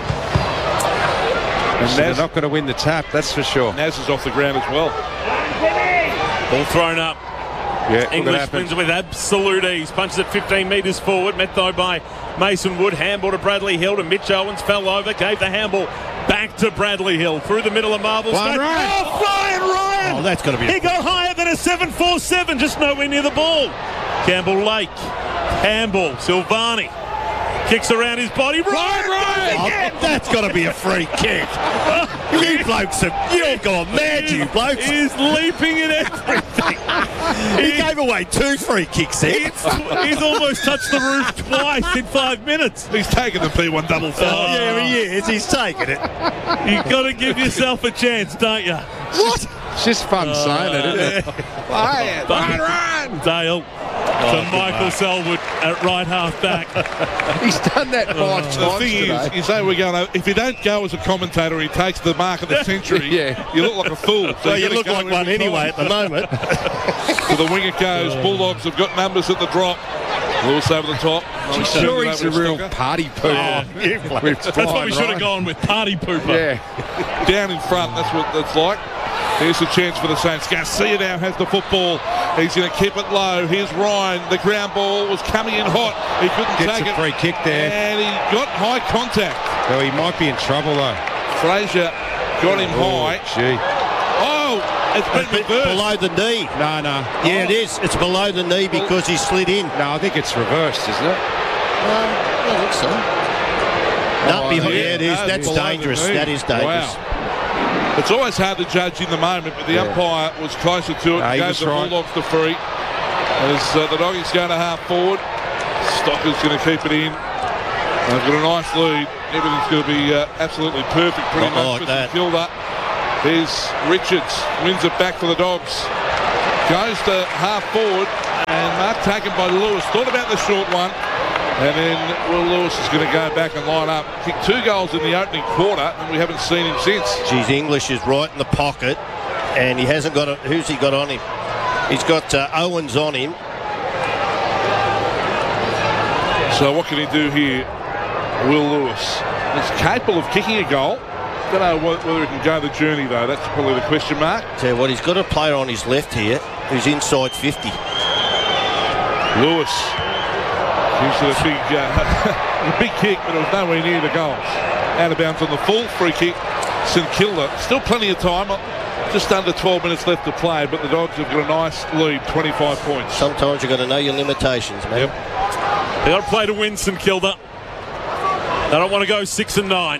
And so they're not going to win the tap, that's for sure. Naz is off the ground as well. Ball thrown up. Yeah, English wins it with absolute ease. Punches it fifteen metres forward. Met though by Mason Wood. Handball to Bradley Hill. And Mitch Owens fell over. Gave the handball back to Bradley Hill. Through the middle of Marvel. Flying Ryan. Oh, flying Ryan! Oh, that's got to be. He got higher than a seven four seven. Just nowhere near the ball. Campbell Lake. Handball. Silvani. Kicks around his body. Ryan! Ryan! Oh, that's got to be a free kick. You blokes have, you've gone mad, you blokes. He's leaping at everything. He gave away two free kicks there. He's, he's almost touched the roof twice in five minutes. He's taken the P one double five. Oh, yeah, he is. He's taken it. You've got to give yourself a chance, don't you? What? It's just fun uh, saying it, isn't it? Ryan, Ryan, Ryan. Dale. Oh, to Michael Selwood at right half back. He's done that five uh, times The thing today. is, you say we're going. If you don't go as a commentator, he takes the mark of the century. Yeah. You look like a fool. So Well, you look like one anyway at the moment. So the wing it goes. Bulldogs have got numbers at the drop. Lewis over the top. I'm sure he's a real party pooper. Oh, you That's what we should have gone with, party pooper. Yeah. Down in front, that's what that's like. Here's a chance for the Saints. Garcia now has the football. He's going to keep it low. Here's Ryan. The ground ball was coming in hot. He couldn't Gets take a it. free kick there. And he got high contact. Oh, he might be in trouble though. Fraser got him Oh, high. gee. Oh, it's been It's reversed. below the knee. No, no. Yeah, it is. It's below the knee because he slid in. No, I think it's reversed, isn't it? Um, I don't think so. No, Oh, behind, yeah, yeah, it is. no, That's below the dangerous. knee. That is dangerous. Wow. It's always hard to judge in the moment, but the Yeah. umpire was closer to it. No, he gave was the right. Bulldogs the free. As uh, the Doggies going to half forward, Stocker's going to keep it in. They've got a nice lead. Everything's going to be uh, absolutely perfect, pretty Not much like for that. St Kilda. Here's Richards, wins it back for the Dogs. Goes to half forward, and mark taken by Lewis. Thought about the short one, and then Will Lewis is going to go back and line up. Kicked two goals in the opening quarter, and we haven't seen him since. Geez, English is right in the pocket, and he hasn't got a, who's he got on him? He's got uh, Owens on him. So what can he do here? Will Lewis is capable of kicking a goal. Don't know whether he can go the journey though. That's probably the question mark. Tell you what, he's got a player on his left here who's inside fifty. Lewis gives it a big, uh, a big kick, but it was nowhere near the goals. Out of bounds on the full free kick. St Kilda still plenty of time. Just under twelve minutes left to play, but the Dogs have got a nice lead, twenty-five points. Sometimes you've got to know your limitations, man. Yep. They got to play to win, St Kilda. They don't want to go six and nine.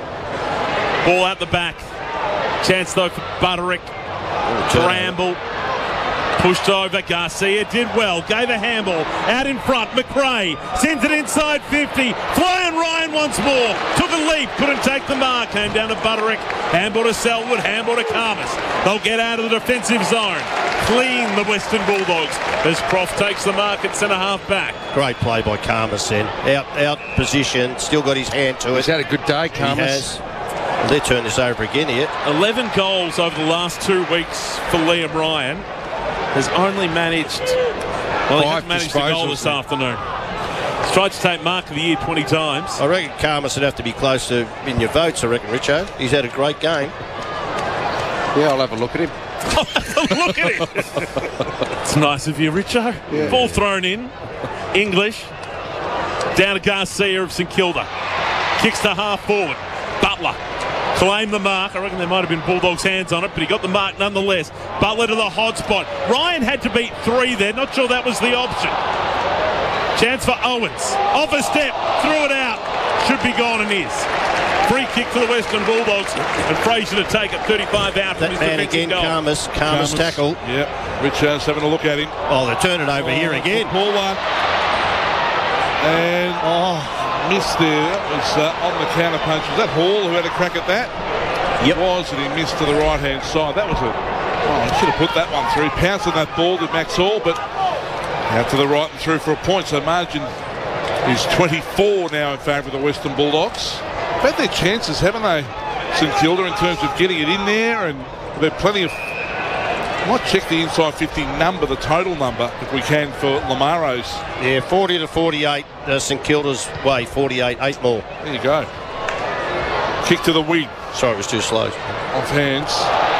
Ball out the back. Chance though for Butterick. Bramble. Pushed over. Garcia did well. Gave a handball. Out in front. McRae sends it inside fifty. Flying Ryan once more. Took a leap. Couldn't take the mark. Came down to Butterick. Handball to Selwood. Handball to Karmas. They'll get out of the defensive zone. Clean the Western Bulldogs as Croft takes the mark at centre half back. Great play by Karmas then. Out, out position. Still got his hand to it. He's had a good day, He Karmas. has. They'll turn this over again here. eleven goals over the last two weeks for Liam Ryan. Has only managed, well, he Five hasn't managed a goal disposals, this mate. afternoon. He's tried to take mark of the year twenty times. I reckon Karmas would have to be close to in your votes, I reckon, Richo. He's had a great game. Yeah, I'll have a look at him. Look at it. It's nice of you, Richo. Yeah. Ball thrown in. English. Down to Garcia of St Kilda. Kicks to half forward. Butler. Claimed the mark. I reckon there might have been Bulldogs' hands on it, but he got the mark nonetheless. Butler to the hot spot. Ryan had to beat three there. Not sure that was the option. Chance for Owens. Off a step. Threw it out. Should be gone and is. Free kick for the Western Bulldogs. And Fraser to take it thirty-five out from That his man defensive again, goal. Karmas. Karmas tackle. Yep. Richards having a look at him. Oh, they turn it over here again. Ball one. And Oh, missed there. That was uh, on the counter punch. Was that Hall who had a crack at that? Yep. It was, and he missed to the right hand side. That was a. Oh, I should have put that one through. Pounced on that ball with Max Hall, but out to the right and through for a point. So margin is twenty-four now in favour of the Western Bulldogs. They've had their chances, haven't they, St Kilda, in terms of getting it in there, and there are plenty of. I might check the inside fifty number, the total number, if we can, for Lamaro's. yeah, forty to forty-eight. Uh, St Kilda's way, forty-eight, eight more. There you go. Kick to the wing. Sorry, it was too slow. Off hands.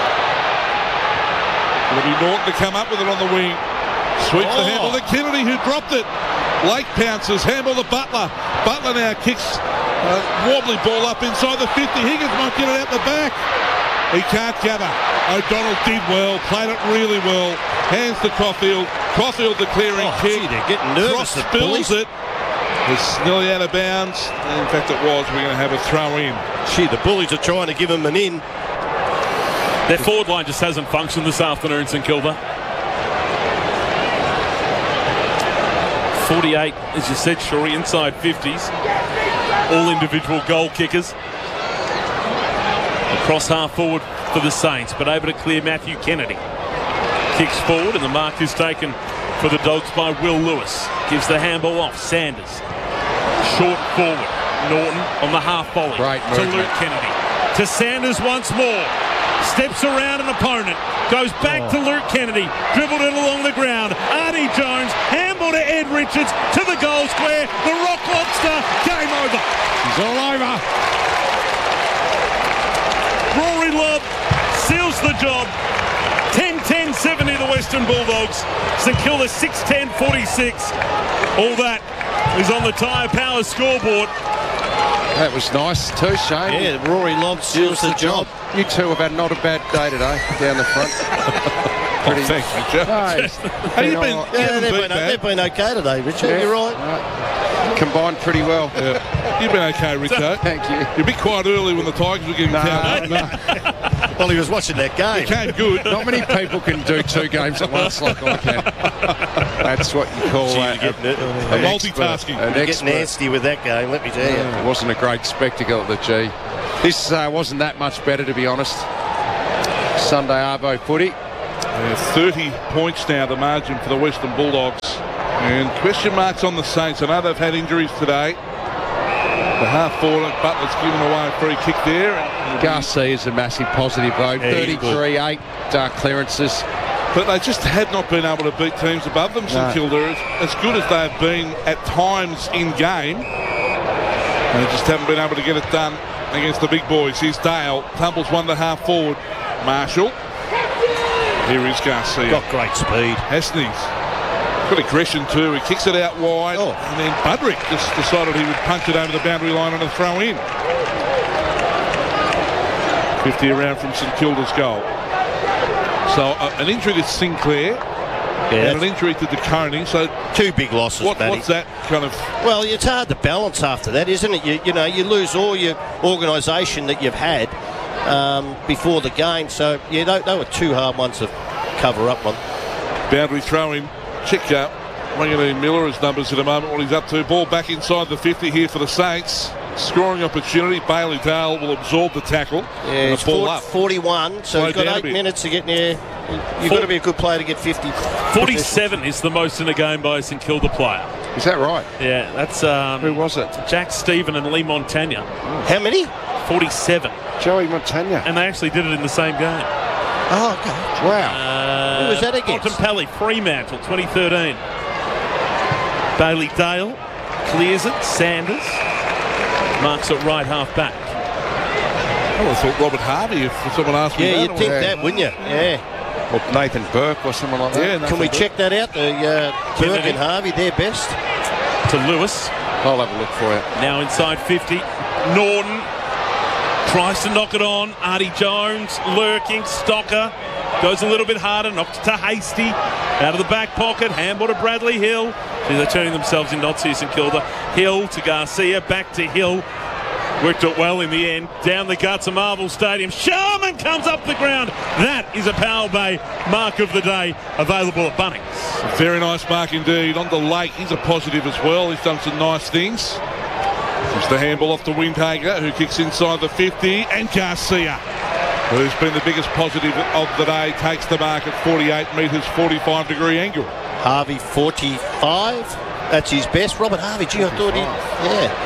It'll be Norton to come up with it on the wing. Sweeps the Oh. handball to Kennedy, who dropped it. Lake pounces, handball to Butler. Butler now kicks a wobbly ball up inside the fifty. Higgins might get it out the back. He can't gather. O'Donnell did well, played it really well. Hands to Caulfield. Caulfield the clearing Oh, kick. gee, they're getting nervous, Cross the spills bullies. it. It's nearly out of bounds. In fact, it was. We're going to have a throw in. Gee, the Bullies are trying to give him an in. Their forward line just hasn't functioned this afternoon, St Kilda. forty-eight, as you said, Shuri, inside fifties. All individual goal kickers. Across half forward for the Saints, but able to clear Matthew Kennedy. Kicks forward, and the mark is taken for the Dogs by Will Lewis. Gives the handball off. Sanders. Short forward. Norton on the half volley. Great to movement. Luke Kennedy. To Sanders once more. Steps around an opponent. Goes back Oh. to Luke Kennedy. Dribbled it along the ground. Artie Jones. Handball to Ed Richards. To the goal square. The Rock Lobster. Game over. He's all over. Rory Lobb seals the job. ten ten seventy the Western Bulldogs. St Kilda six ten forty-six. All that is on the Tyre Power scoreboard. That was nice too, Shane. Yeah, Rory Lobb seals the job. You two have had not a bad day today down the front. Pretty. Oh, thanks, Richard. No, it's- How you been? all right. You Yeah, haven't they've been been, bad. they've been okay today, Richard. Yeah. You're right. combined pretty well. Yeah. You've been okay, Rico. Thank you. You're a bit quiet early when the Tigers were getting No, fouled. no. Well, he was watching that game. It came good. Not many people can do two games at once like I can. That's what you call Gee, a, you're getting it. a, A an multitasking. expert, an Get expert. nasty with that game, let me tell you. Yeah, it wasn't a great spectacle at the G. This uh, wasn't that much better, to be honest. Sunday Arvo footy. Yeah, thirty points now, the margin for the Western Bulldogs. And question marks on the Saints. I know they've had injuries today. The half-forward, Butler's given away a free kick there. And Garcia is a massive positive, though. Yeah, he's thirty-three, eight uh, clearances. But they just have not been able to beat teams above them, St No. Kilda. As good as they've been at times in game, they just haven't been able to get it done against the big boys. Here's Dale, tumbles one to half forward. Marshall. Here is Garcia. Got great speed. Hasney's got aggression too. He kicks it out wide. Oh. And then Budrick just decided he would punch it over the boundary line on a throw in. fifty around from St Kilda's goal. So uh, an injury to Sinclair. Yeah, And an injury to DeConey. So two big losses, what, Matty. what's that kind of... Well, it's hard to balance after that, isn't it? You, you know, you lose all your organisation that you've had um, before the game. So, yeah, they, they were two hard ones to cover up on. Boundary throw in. Check out. Wanganeen Miller, his numbers at the moment, what he's up to. Ball back inside the fifty here for the Saints. Scoring opportunity. Bailey Dale will absorb the tackle. Yeah, and it's the ball four, up. forty-one, so Slow he's got down a eight bit. minutes to get there. You've got to be a good player to get fifty. forty-seven is the most in a game by a St Kilda player. Is that right? Yeah, that's... Um, Who was it? Jack Stephen and Lee Montagna. How many? forty-seven. Joey Montagna. And they actually did it in the same game. Oh, okay. Wow. Uh, Who was that against? Bontempelli, Fremantle, twenty thirteen. Bailey Dale clears it. Sanders marks it right half back. I would have thought Robert Harvey if someone asked me Yeah, that. you'd think Yeah. that, wouldn't you? Yeah. Or Nathan Burke or someone like that. Yeah, Can we Nathan check that out? The uh, Burke Kennedy. and Harvey, their best. To Lewis. I'll have a look for you. Now inside fifty. Norton tries to knock it on. Artie Jones lurking. Stocker goes a little bit harder. Knocks it to Hasty. Out of the back pocket. Handball to Bradley Hill. See, they're turning themselves in knots here, St Kilda. Hill to Garcia. Back to Hill. Worked it well in the end. Down the guts of Marvel Stadium. Sharman comes up the ground. That is a Powell Bay mark of the day, available at Bunnings. Very nice mark indeed. On the Lake, he's a positive as well. He's done some nice things. It's the handball off to Windhager, who kicks inside the fifty, and Garcia, who's been the biggest positive of the day, takes the mark at forty-eight metres, forty-five degree angle. Harvey, forty-five. That's his best. Robert Harvey, gee, I thought he... Yeah.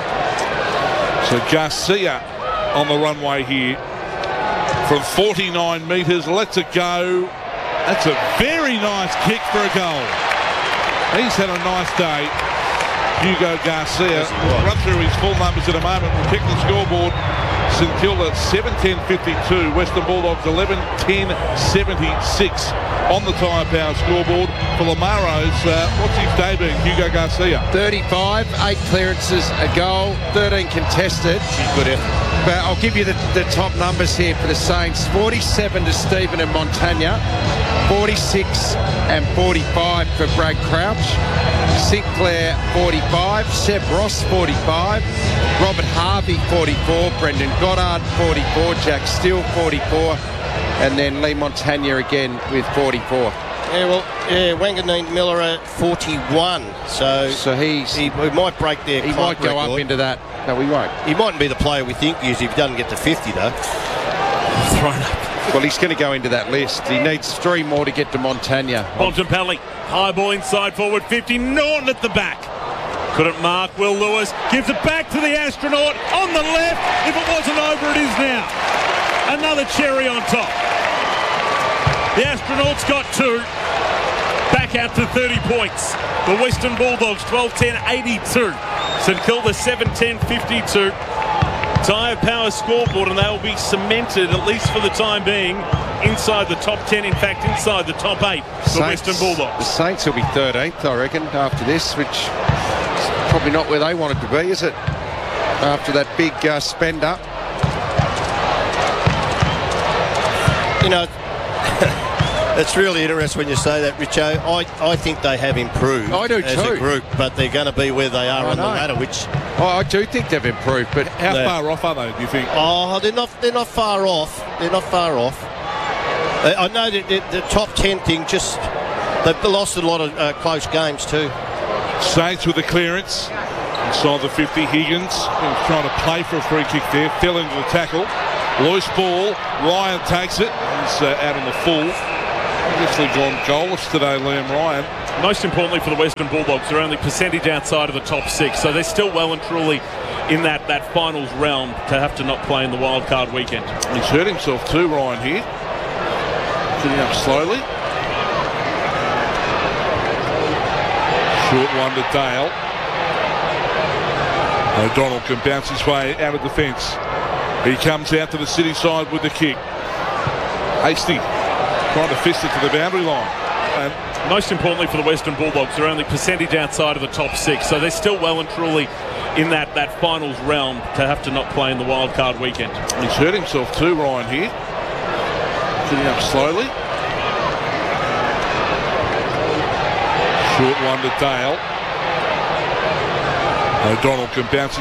So Garcia on the runway here from forty-nine metres, lets it go. That's a very nice kick for a goal. He's had a nice day. Hugo Garcia, we'll run through his full numbers in a moment. We'll check the scoreboard. St Kilda seven ten fifty-two, Western Bulldogs eleven ten seventy-six on the Tyre Power scoreboard. For Lamaros, uh, what's his day been? Hugo Garcia. thirty-five, eight clearances, a goal, thirteen contested. Good effort. But I'll give you the, the top numbers here for the Saints. forty-seven to Stephen and Montagna, forty-six and forty-five for Brad Crouch, Sinclair forty-five, Seb Ross forty-five, Robert Harvey forty-four, Brendan Goddard forty-four, Jack Steele forty-four, and then Lee Montagna again with forty-four. Yeah, well, yeah, Wanganeen Miller at forty-one. So, So he's he, he might break their he club might go record. up into that. No, we won't. He mightn't be the player we think he is if he doesn't get to fifty, though. Thrown up. Well, he's going to go into that list. He needs three more to get to Montagna. Bontempelli, high ball inside forward fifty. Norton at the back. Couldn't mark. Will Lewis gives it back to the astronaut on the left. If it wasn't over, it is now. Another cherry on top. The astronaut's got two. Back out to thirty points. The Western Bulldogs twelve ten eighty-two. St Kilda seven ten fifty-two. Tyre Power scoreboard, and they'll be cemented, at least for the time being, inside the top ten, in fact, inside the top eight for Saints- Western Bulldogs. The Saints will be thirteenth, I reckon, after this, which is probably not where they wanted to be, is it? After that big uh, spend up. You know, It's really interesting when you say that, Richo. I, I think they have improved I do as too. a group, but they're going to be where they are I on know. the ladder, which... Oh, I do think they've improved, but How Yeah. far off are they, do you think? Oh, they're not, they're not far off. They're not far off. Uh, I know that the, the top ten thing just... They've lost a lot of uh, close games too. Saints with the clearance. Inside the fifty, Higgins was trying to play for a free kick there. Fell into the tackle. Loose ball. Ryan takes it. He's uh, out on the full. Obviously gone goalless today, Liam Ryan. Most importantly for the Western Bulldogs, they're only percentage outside of the top six, so they're still well and truly in that, that finals realm to have to not play in the wild card weekend. He's hurt himself too, Ryan, here. Getting up slowly. Short one to Dale. O'Donnell can bounce his way out of defence. He comes out to the city side with the kick. Hasty trying to fist it to the boundary line. And most importantly for the Western Bulldogs, they're only percentage outside of the top six, so they're still well and truly in that, that finals realm to have to not play in the wild card weekend. He's hurt himself too, Ryan, here. Getting up slowly. Short one to Dale. O'Donnell can bounce